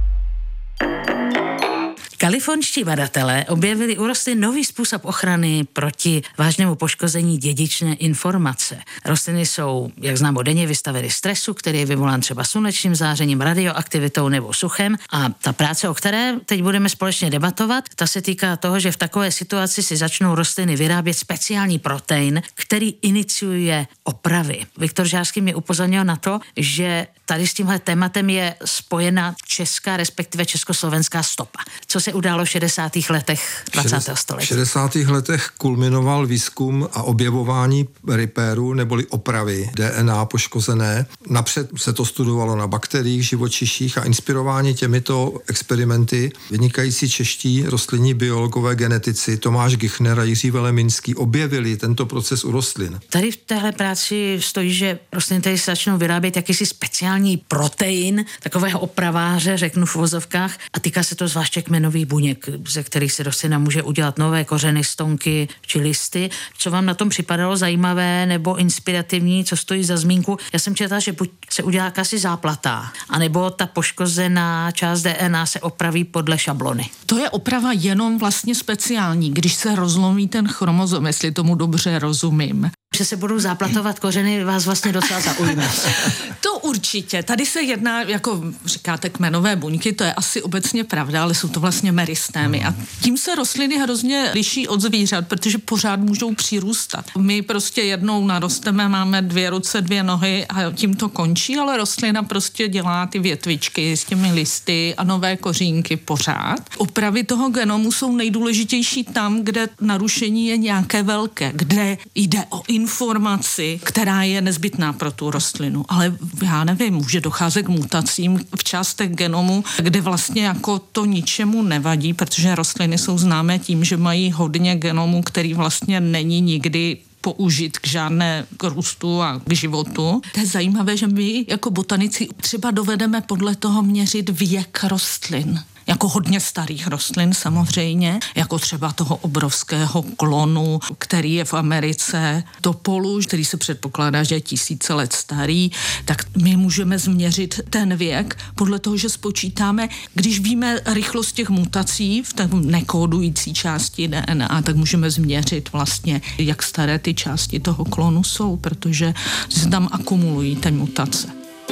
Kalifornští badatelé objevili u rostlin nový způsob ochrany proti vážnému poškození dědičné informace. Rostliny jsou, jak známo, denně vystaveny stresu, který je vyvolán třeba slunečním zářením, radioaktivitou nebo suchem, a ta práce, o které teď budeme společně debatovat, ta se týká toho, že v takové situaci si začnou rostliny vyrábět speciální protein, který iniciuje opravy. Viktor Žárský mě upozornil na to, že tady s tímhle tématem je spojena česká, respektive československá stopa. Co se událo v šedesátých letech dvacátého století? V šedesátých letech kulminoval výzkum a objevování repéru neboli opravy D N A poškozené. Napřed se to studovalo na bakteriích, živočiších a inspirováni těmito experimenty vynikající čeští rostlinní biologové genetici Tomáš Gichner a Jiří Veleminský objevili tento proces u rostlin. Tady v téhle práci stojí, že rostliny tady se začnou vyrábět jakýsi speciální protein, takového opraváře, řeknu v uvozovkách, a týká se to zvláště kmenových buněk, ze kterých se rostlina může udělat nové kořeny, stonky či listy. Co vám na tom připadalo zajímavé nebo inspirativní, co stojí za zmínku? Já jsem četla, že buď se udělá jakási záplata, anebo ta poškozená část D N A se opraví podle šablony. To je oprava jenom vlastně speciální, když se rozlomí ten chromozom, jestli tomu dobře rozumím. Že se budou záplatovat kořeny, vás vlastně docela zaujme. To určitě. Tady se jedná, jako říkáte, kmenové buňky, to je asi obecně pravda, ale jsou to vlastně meristémy. A tím se rostliny hrozně liší od zvířat, protože pořád můžou přirůstat. My prostě jednou narosteme, máme dvě ruce, dvě nohy a tím to končí, ale rostlina prostě dělá ty větvičky s těmi listy a nové kořínky pořád. Opravy toho genomu jsou nejdůležitější tam, kde narušení je nějaké velké, kde jde o informaci, která je nezbytná pro tu rostlinu. Ale já nevím, může docházet k mutacím v částech genomu, kde vlastně jako to ničemu nevadí, protože rostliny jsou známé tím, že mají hodně genomu, který vlastně není nikdy použít k žádné k růstu a k životu. To je zajímavé, že my jako botanici třeba dovedeme podle toho měřit věk rostlin. Jako hodně starých rostlin samozřejmě, jako třeba toho obrovského klonu, který je v Americe, topolu, který se předpokládá, že je tisíce let starý, tak my můžeme změřit ten věk podle toho, že spočítáme, když víme rychlost těch mutací v té nekódující části D N A, tak můžeme změřit vlastně, jak staré ty části toho klonu jsou, protože se tam akumulují ty mutace.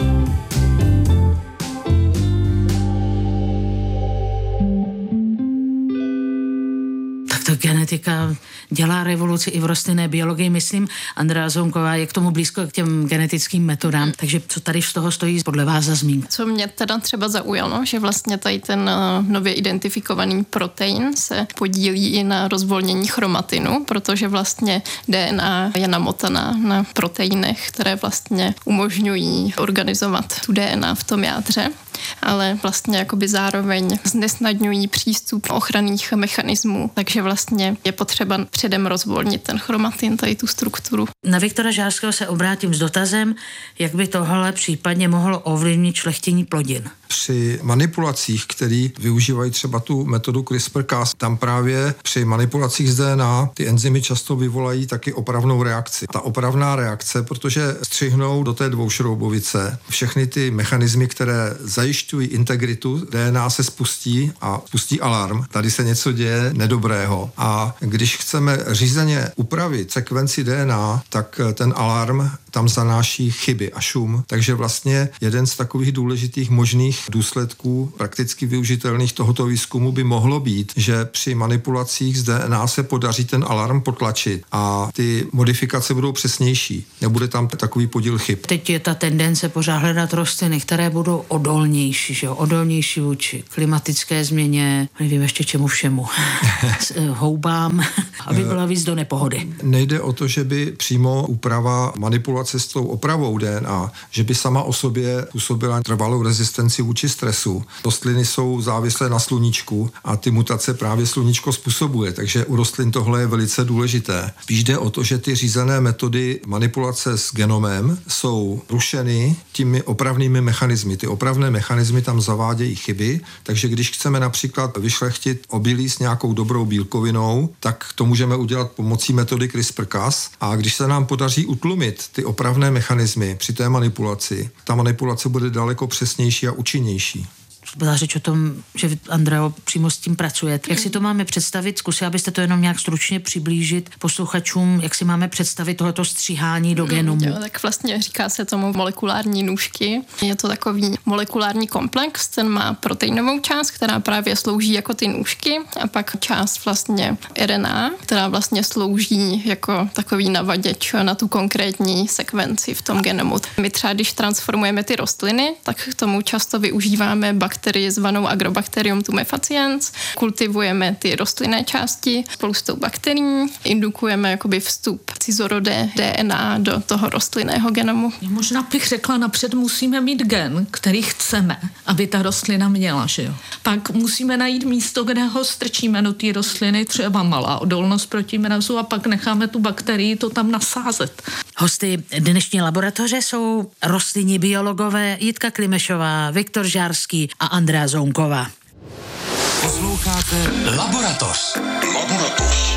Ta genetika dělá revoluci i v rostlinné biologii, myslím. Andrea Zonková je k tomu blízko k těm genetickým metodám, takže co tady z toho stojí podle vás za zmínku? Co mě teda třeba zaujalo, že vlastně tady ten nově identifikovaný protein se podílí i na rozvolnění chromatinu, protože vlastně D N A je namotaná na proteinech, které vlastně umožňují organizovat tu D N A v tom jádře. ale vlastně jakoby zároveň znesnadňují přístup ochranných mechanismů, takže vlastně je potřeba předem rozvolnit ten chromatin, tady tu strukturu. Na Viktora Žárského se obrátím s dotazem, jak by tohle případně mohlo ovlivnit šlechtění plodin. Při manipulacích, které využívají třeba tu metodu CRISPR-Cas, tam právě při manipulacích z D N A ty enzymy často vyvolají taky opravnou reakci. Ta opravná reakce, protože střihnou do té dvoušroubovice všechny ty mechanismy, které zajišťují integritu, D N A se spustí a spustí alarm. Tady se něco děje nedobrého. A když chceme řízeně upravit sekvenci D N A, tak ten alarm tam zanáší chyby a šum. Takže vlastně jeden z takových důležitých možných důsledků prakticky využitelných tohoto výzkumu by mohlo být, že při manipulacích z D N A se podaří ten alarm potlačit a ty modifikace budou přesnější. Nebude tam takový podíl chyb. Teď je ta tendence pořád hledat rostliny, které budou odolnější, že jo? Odolnější vůči klimatické změně, nevím ještě čemu všemu, houbám, aby byla víc do nepohody. Nejde o to, že by přímo úprava manipulace s tou opravou D N A, že by sama o sobě působila trvalou rezistenci vůči stresu. Rostliny jsou závislé na sluníčku a ty mutace právě sluníčko způsobuje, takže u rostlin tohle je velice důležité. Spíš jde o to, že ty řízené metody manipulace s genomem jsou rušeny těmi opravnými mechanismy. Ty opravné mechanismy tam zavádějí chyby, takže když chceme například vyšlechtit obilí s nějakou dobrou bílkovinou, tak to můžeme udělat pomocí metody CRISPR-Cas a když se nám podaří utlumit ty opravné mechanismy při té manipulaci, ta manipulace bude daleko přesnější a účinnější. Byla řeč o tom, že vy, Andreo, přímo s tím pracujete. Jak si to máme představit? Zkusila abyste to jenom nějak stručně přiblížit posluchačům, jak si máme představit tohleto stříhání do genomu? Jo, tak vlastně říká se tomu molekulární nůžky. Je to takový molekulární komplex, ten má proteinovou část, která právě slouží jako ty nůžky a pak část vlastně R N A, která vlastně slouží jako takový navaděč na tu konkrétní sekvenci v tom genomu. My třeba, když transformujeme ty rostliny, tak k tomu často využíváme bakterie zvanou Agrobacterium tumefaciens. Kultivujeme ty rostlinné části spolu s tou bakterií, indukujeme jakoby vstup cizorodé D N A do toho rostlinného genomu. Možná bych řekla, napřed musíme mít gen, který chceme, aby ta rostlina měla, že jo. Pak musíme najít místo, kde ho strčíme do té rostliny, třeba malá odolnost proti mrazu a pak necháme tu bakterii to tam nasázet. Hosty dnešní laboratoře jsou rostlinní biologové Jitka Klimešová, Viktor Žárský a Andrea Zounková. Posloucháte Laboratoř. Laboratoř.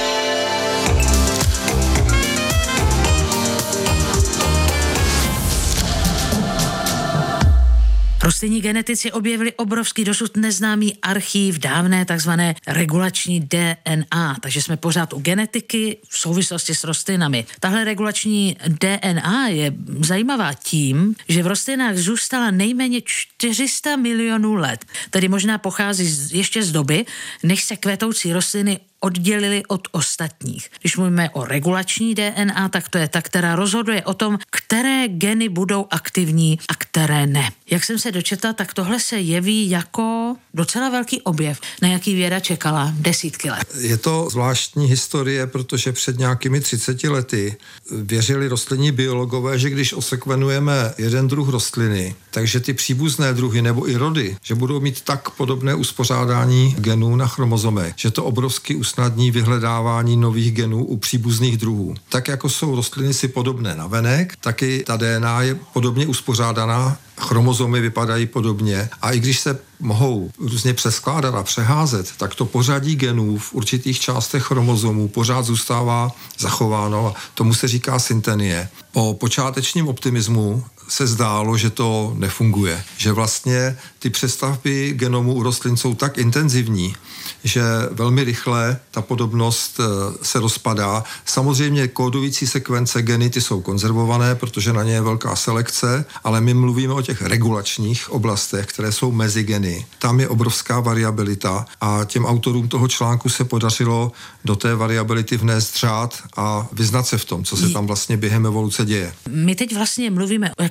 Rostlinní genetici objevili obrovský dosud neznámý archív dávné takzvané regulační D N A, takže jsme pořád u genetiky v souvislosti s rostlinami. Tahle regulační D N A je zajímavá tím, že v rostlinách zůstala nejméně čtyři sta milionů let, tedy možná pochází z, ještě z doby, než se kvetoucí rostliny oddělili od ostatních. Když mluvíme o regulační D N A, tak to je ta, která rozhoduje o tom, které geny budou aktivní a které ne. Jak jsem se dočetla, tak tohle se jeví jako docela velký objev, na jaký věda čekala desítky let. Je to zvláštní historie, protože před nějakými třiceti lety věřili rostlinní biologové, že když osekvenujeme jeden druh rostliny, takže ty příbuzné druhy nebo i rody, že budou mít tak podobné uspořádání genů na chromozomech, že to obrovsky usnadní vyhledávání nových genů u příbuzných druhů. Tak jako jsou rostliny si podobné navenek, tak i ta D N A je podobně uspořádaná, chromozomy vypadají podobně a i když se mohou různě přeskládat a přeházet, tak to pořadí genů v určitých částech chromozomů pořád zůstává zachováno a tomu se říká syntenie. Po počátečním optimismu se zdálo, že to nefunguje, že vlastně ty přestavby genomu u rostlin jsou tak intenzivní, že velmi rychle ta podobnost se rozpadá. Samozřejmě kódující sekvence geny ty jsou konzervované, protože na ně je velká selekce, ale my mluvíme o těch regulačních oblastech, které jsou mezi geny. Tam je obrovská variabilita a těm autorům toho článku se podařilo do té variability vnést řád a vyznat se v tom, co se tam vlastně během evoluce děje. My teď vlastně mluvíme o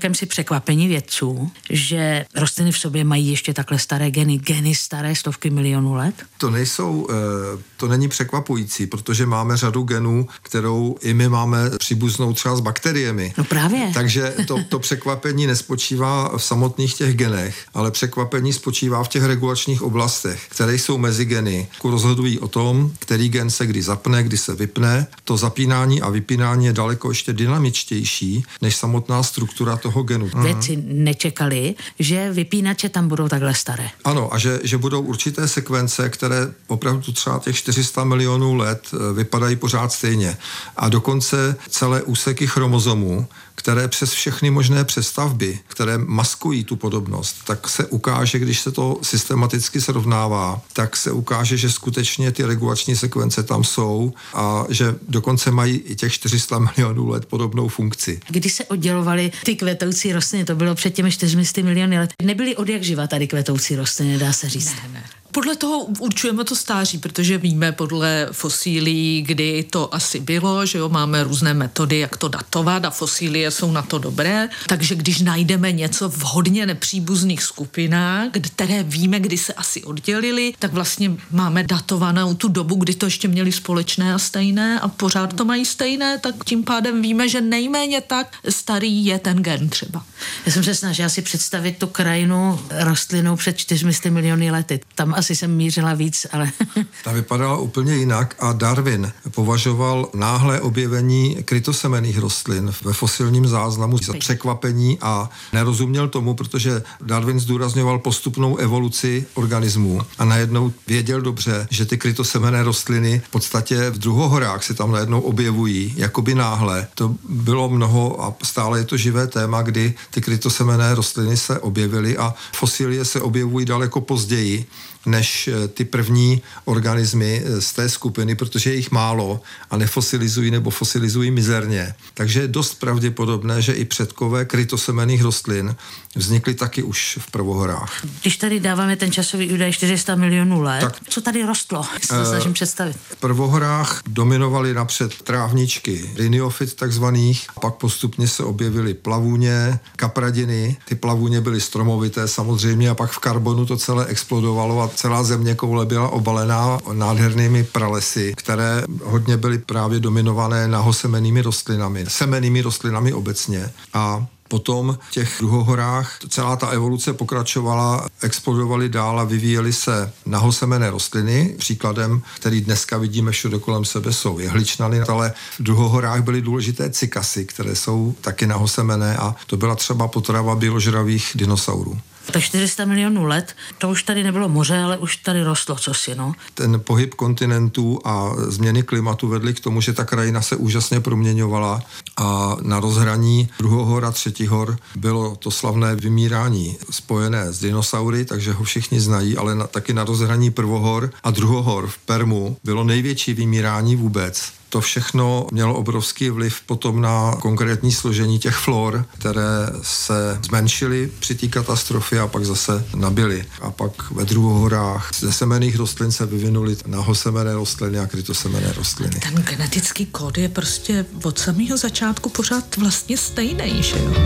jakémsi překvapení vědců, že rostliny v sobě mají ještě takhle staré geny, geny staré stovky milionů let? To nejsou, to není překvapující, protože máme řadu genů, kterou i my máme příbuznou třeba s bakteriemi. No právě. Takže to, to překvapení nespočívá v samotných těch genech, ale překvapení spočívá v těch regulačních oblastech, které jsou mezi geny. Rozhodují o tom, který gen se kdy zapne, kdy se vypne. To zapínání a vypínání je daleko ještě dynamičtější než samotná struktura toho genu. Vědci nečekali, že vypínače tam budou takhle staré. Ano, a že, že budou určité sekvence, které opravdu třeba těch čtyři sta milionů let vypadají pořád stejně. A dokonce celé úseky chromozomů, které přes všechny možné přestavby, které maskují tu podobnost, tak se ukáže, když se to systematicky srovnává, tak se ukáže, že skutečně ty regulační sekvence tam jsou a že dokonce mají i těch čtyři sta milionů let podobnou funkci. Když se oddělovaly ty kvetoucí rostliny, to bylo před těmi čtyřmi sty miliony let, nebyly od jak živa tady kvetoucí rostliny, dá se říct. Ne, ne. Podle toho určujeme to stáří, protože víme podle fosílií, kdy to asi bylo, že jo, máme různé metody, jak to datovat a fosílie jsou na to dobré. Takže když najdeme něco v hodně nepříbuzných skupinách, které víme, kdy se asi oddělili, tak vlastně máme datovanou tu dobu, kdy to ještě měli společné a stejné a pořád to mají stejné, tak tím pádem víme, že nejméně tak starý je ten gen třeba. Já jsem se snažila si představit tu krajinu rostlinou před čtyřmi sty miliony lety. Tam asi jsem mířila víc, ale... Ta vypadala úplně jinak a Darwin považoval náhlé objevení krytosemenných rostlin ve fosilním záznamu za překvapení a nerozuměl tomu, protože Darwin zdůrazňoval postupnou evoluci organismů a najednou věděl dobře, že ty krytosemenné rostliny v podstatě v druhohorách se tam najednou objevují, jakoby náhle. To bylo mnoho a stále je to živé téma, kdy ty krytosemenné rostliny se objevily a fosilie se objevují daleko později než ty první organismy z té skupiny, protože je jich málo a nefosilizují nebo fosilizují mizerně. Takže je dost pravděpodobné, že i předkové krytosemenných rostlin vznikly taky už v prvohorách. Když tady dáváme ten časový údaj čtyři sta milionů let, tak, co tady rostlo? Jak se to snažím představit? V prvohorách dominovaly napřed trávničky, rhiniofit takzvaných, a pak postupně se objevily plavůně, kapradiny. Ty plavůně byly stromovité samozřejmě a pak v karbonu to celé explodovalo a celá země koule byla obalená nádhernými pralesy, které hodně byly právě dominované nahosemennými rostlinami, semennými rostlinami obecně. A potom v těch druhohorách celá ta evoluce pokračovala, explodovaly dál a vyvíjely se nahosemenné rostliny. Příkladem, který dneska vidíme všude kolem sebe, jsou jehličnany, ale v druhohorách byly důležité cykasy, které jsou taky nahosemenné a to byla třeba potrava běložravých dinosaurů. Tak čtyři sta milionů let, to už tady nebylo moře, ale už tady rostlo cosi, no. Ten pohyb kontinentů a změny klimatu vedly k tomu, že ta krajina se úžasně proměňovala a na rozhraní druhohor a třetihor bylo to slavné vymírání spojené s dinosaury, takže ho všichni znají, ale na, taky na rozhraní prvohor a druhohor v Permu bylo největší vymírání vůbec. To všechno mělo obrovský vliv potom na konkrétní složení těch flor, které se zmenšily při té katastrofě a pak zase nabily. A pak ve druhohorách ze semenných rostlin se vyvinuly nahosemenné rostliny a krytosemenné rostliny. Ten genetický kód je prostě od samého začátku pořád vlastně stejný, že jo?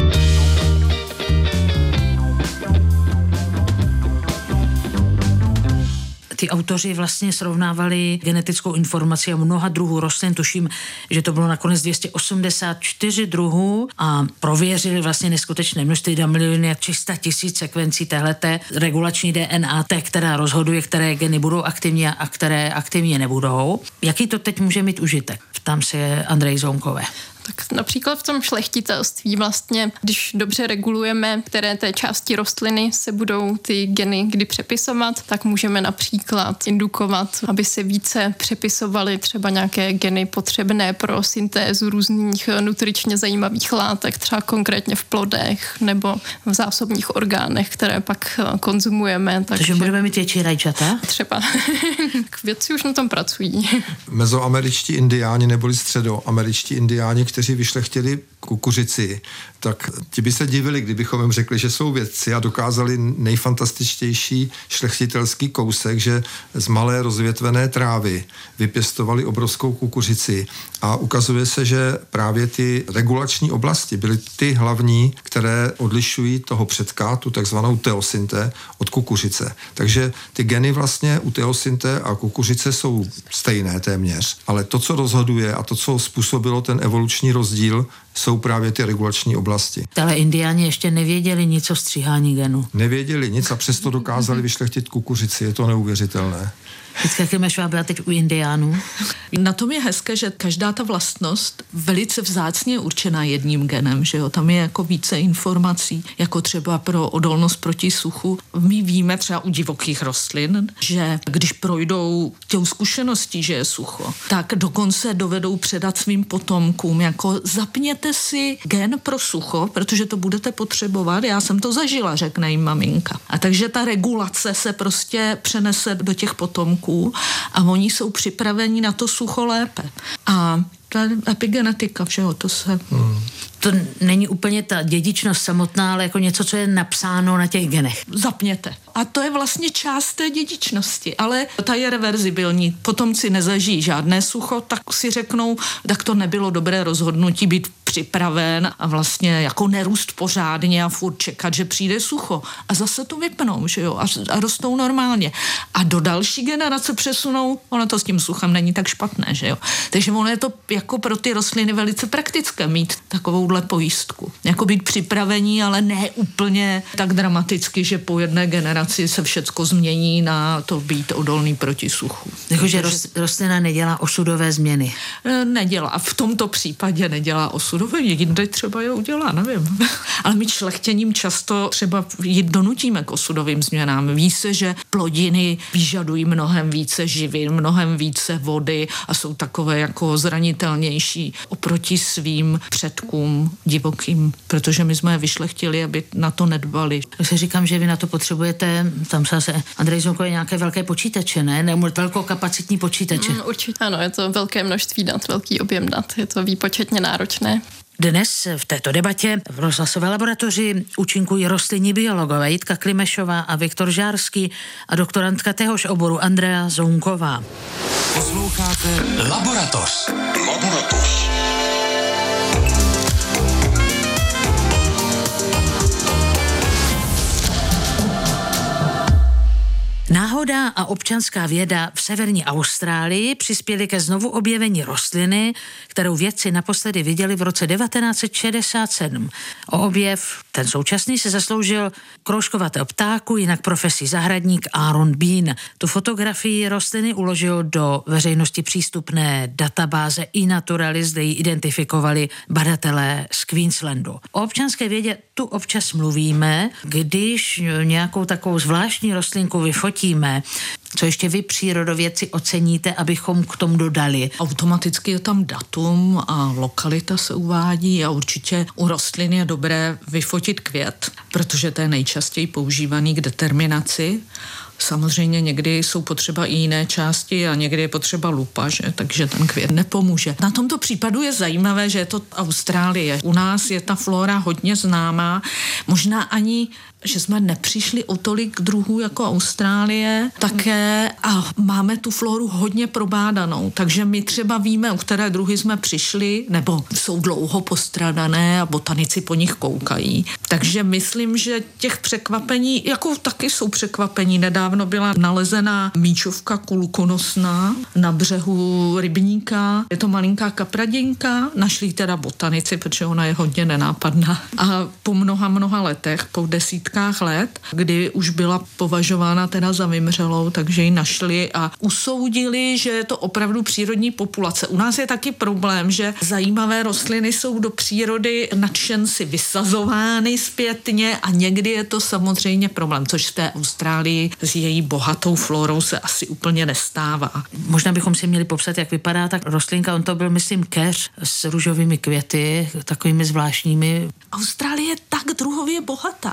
Ty autoři vlastně srovnávali genetickou informaci o mnoha druhů rostlin, tuším, že to bylo nakonec dvě stě osmdesát čtyři druhů a prověřili vlastně neskutečné množství, dva miliony tři sta tisíc sekvencí téhleté regulační D N A, té, která rozhoduje, které geny budou aktivní a které aktivně nebudou. Jaký to teď může mít užitek? Ptám se Andrej Zounkové. Tak například v tom šlechtitelství vlastně, když dobře regulujeme, které té části rostliny se budou ty geny kdy přepisovat, tak můžeme například indukovat, aby se více přepisovaly třeba nějaké geny potřebné pro syntézu různých nutričně zajímavých látek, třeba konkrétně v plodech nebo v zásobních orgánech, které pak konzumujeme. Takže, takže budeme mít větší rajčata? Třeba. Vědci už na tom pracují. Mezoameričtí indiáni neboli středoameričtí indiáni, kteří vyšlechtili kukuřici, tak ti by se divili, kdybychom jim řekli, že jsou vědci a dokázali nejfantastičtější šlechtitelský kousek, že z malé rozvětvené trávy vypěstovali obrovskou kukuřici a ukazuje se, že právě ty regulační oblasti byly ty hlavní, které odlišují toho předka, tu takzvanou teosynté, od kukuřice. Takže ty geny vlastně u teosynté a kukuřice jsou stejné téměř, ale to, co rozhoduje a to, co způsobilo ten evoluční rozdíl, jsou právě ty regulační oblasti. Ale indiáni ještě nevěděli nic o stříhání genů. Nevěděli nic a přesto dokázali vyšlechtit kukuřici, je to neuvěřitelné. Vždycky, jak máš byla teď u indiánů? Na tom je hezké, že každá ta vlastnost velice vzácně je určená jedním genem, že jo? Tam je jako více informací, jako třeba pro odolnost proti suchu. My víme třeba u divokých rostlin, že když projdou těm zkušeností, že je sucho, tak dokonce dovedou předat svým potomkům, jako zapněte si gen pro sucho, protože to budete potřebovat. Já jsem to zažila, řekne jim maminka. A takže ta regulace se prostě přenese do těch potomků a oni jsou připraveni na to sucho lépe. A ta epigenetika všeho, to se... Hmm. To není úplně ta dědičnost samotná, ale jako něco, co je napsáno na těch genech. Zapněte. A to je vlastně část té dědičnosti, ale ta je reverzibilní. Potomci nezažijí žádné sucho, tak si řeknou, tak to nebylo dobré rozhodnutí být připraven a vlastně jako nerůst pořádně a furt čekat, že přijde sucho. A zase to vypnou, že jo, a, a rostou normálně. A do další generace přesunou, ono to s tím suchem není tak špatné, že jo. Takže ono je to jako pro ty rostliny velice praktické mít takovouhle pojistku. Jako být připravení, ale ne úplně tak dramaticky, že po jedné generaci se všecko změní na to být odolný proti suchu. Jakože rostlina nedělá osudové změny. Nedělá. V tomto případě nedělá osudové, jinde třeba je udělá, nevím. Ale my šlechtěním často třeba jít donutíme k osudovým změnám. Ví se, že plodiny vyžadují mnohem více živin, mnohem více vody a jsou takové jako zranitelnější oproti svým předkům divokým, protože my jsme je vyšlechtili, aby na to nedbali. Tak si říkám, že vy na to potřebujete, tam se Andrej Zonkové nějaké velké počítače, ne? Nebo velkokapacitní počítače. Mm, určitě ano, je to velké množství dat, velký objem dat, je to výpočetně náročné. Dnes v této debatě v rozhlasové laboratoři účinkují rostlinní biologové Jitka Klimešová a Viktor Žárský a doktorantka téhož oboru Andrea Zounková. Posloucháte Laboratoř. Laboratoř. Náhoda a občanská věda v severní Austrálii přispěly ke znovu objevení rostliny, kterou vědci naposledy viděli v roce devatenáct set šedesát sedm. O objev, ten současný, se zasloužil kroužkovatého ptáku, jinak profesí zahradník Aaron Bean. Tu fotografii rostliny uložil do veřejnosti přístupné databáze eNaturalist, kde ji identifikovali badatelé z Queenslandu. O občanské vědě tu občas mluvíme, když nějakou takovou zvláštní rostlinku vyfotíme. Co ještě vy, přírodovědci, oceníte, abychom k tomu dodali? Automaticky je tam datum a lokalita se uvádí a určitě u rostlin je dobré vyfotit květ, protože to je nejčastěji používaný k determinaci. Samozřejmě někdy jsou potřeba i jiné části a někdy je potřeba lupa, že? Takže ten květ nepomůže. Na tomto případu je zajímavé, že je to Austrálie. U nás je ta flora hodně známá, možná ani že jsme nepřišli o tolik druhů jako Austrálie také a máme tu floru hodně probádanou, takže my třeba víme, o které druhy jsme přišli, nebo jsou dlouho postradané a botanici po nich koukají. Takže myslím, že těch překvapení, jako taky jsou překvapení. Nedávno byla nalezená míčovka kulkonosná na břehu rybníka. Je to malinká kapradinka, našli teda botanici, protože ona je hodně nenápadná. A po mnoha, mnoha letech, po desítkách let, kdy už byla považována teda za vymřelou, takže ji našli a usoudili, že je to opravdu přírodní populace. U nás je taky problém, že zajímavé rostliny jsou do přírody nadšenci vysazovány zpětně a někdy je to samozřejmě problém, což v té Austrálii s její bohatou florou se asi úplně nestává. Možná bychom si měli popsat, jak vypadá ta rostlinka. On to byl, myslím, keř s růžovými květy, takovými zvláštními. Austrálie je tak druhově bohatá,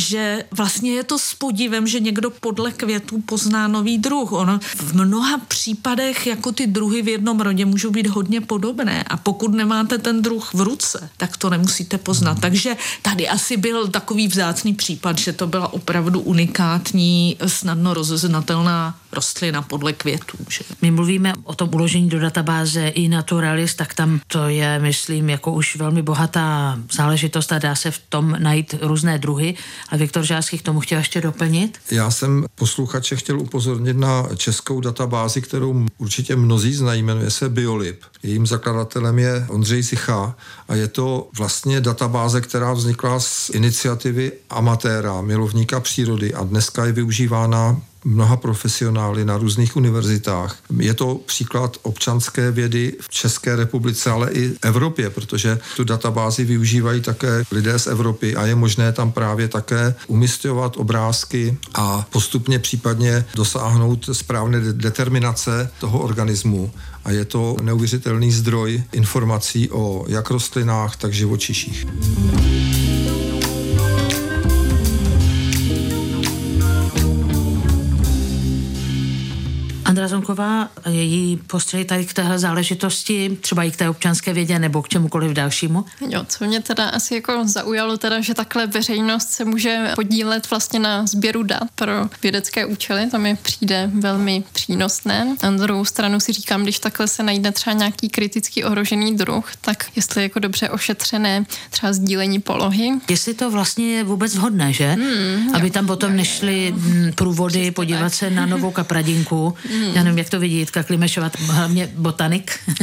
že vlastně je to s podívem, že někdo podle květů pozná nový druh. Ono v mnoha případech jako ty druhy v jednom rodě můžou být hodně podobné a pokud nemáte ten druh v ruce, tak to nemusíte poznat. Takže tady asi byl takový vzácný případ, že to byla opravdu unikátní, snadno rozeznatelná rostlina podle květů. Že? My mluvíme o tom uložení do databáze iNaturalis, tak tam to je, myslím, jako už velmi bohatá záležitost a dá se v tom najít různé druhy. A Viktor Žáský k tomu chtěl ještě doplnit? Já jsem posluchače chtěl upozornit na českou databázi, kterou určitě mnozí znají, jmenuje se Biolib. Jejím zakladatelem je Ondřej Sicha a je to vlastně databáze, která vznikla z iniciativy amatéra, milovníka přírody a dneska je využívána mnoha profesionály na různých univerzitách. Je to příklad občanské vědy v České republice, ale i Evropě, protože tu databázi využívají také lidé z Evropy a je možné tam právě také umisťovat obrázky a postupně případně dosáhnout správné determinace toho organismu. A je to neuvěřitelný zdroj informací o jak rostlinách, tak živočiších. Andra Zonková a její postřehy tady k téhle záležitosti, třeba i k té občanské vědě nebo k čemukoliv dalšímu? Jo, co mě teda asi jako zaujalo, teda, že takhle veřejnost se může podílet vlastně na sběru dat pro vědecké účely, to mi přijde velmi přínosné. Na druhou stranu si říkám, když takhle se najde třeba nějaký kriticky ohrožený druh, tak jestli je jako dobře ošetřené třeba sdílení polohy. Jestli to vlastně je vůbec vhodné, že? Hmm, Aby jo, tam potom jo, nešly jo. průvody, podívat se na Novou Kapradinku. Hmm. Já nevím, jak to vidí Jitka Klimešová, hlavně botanik.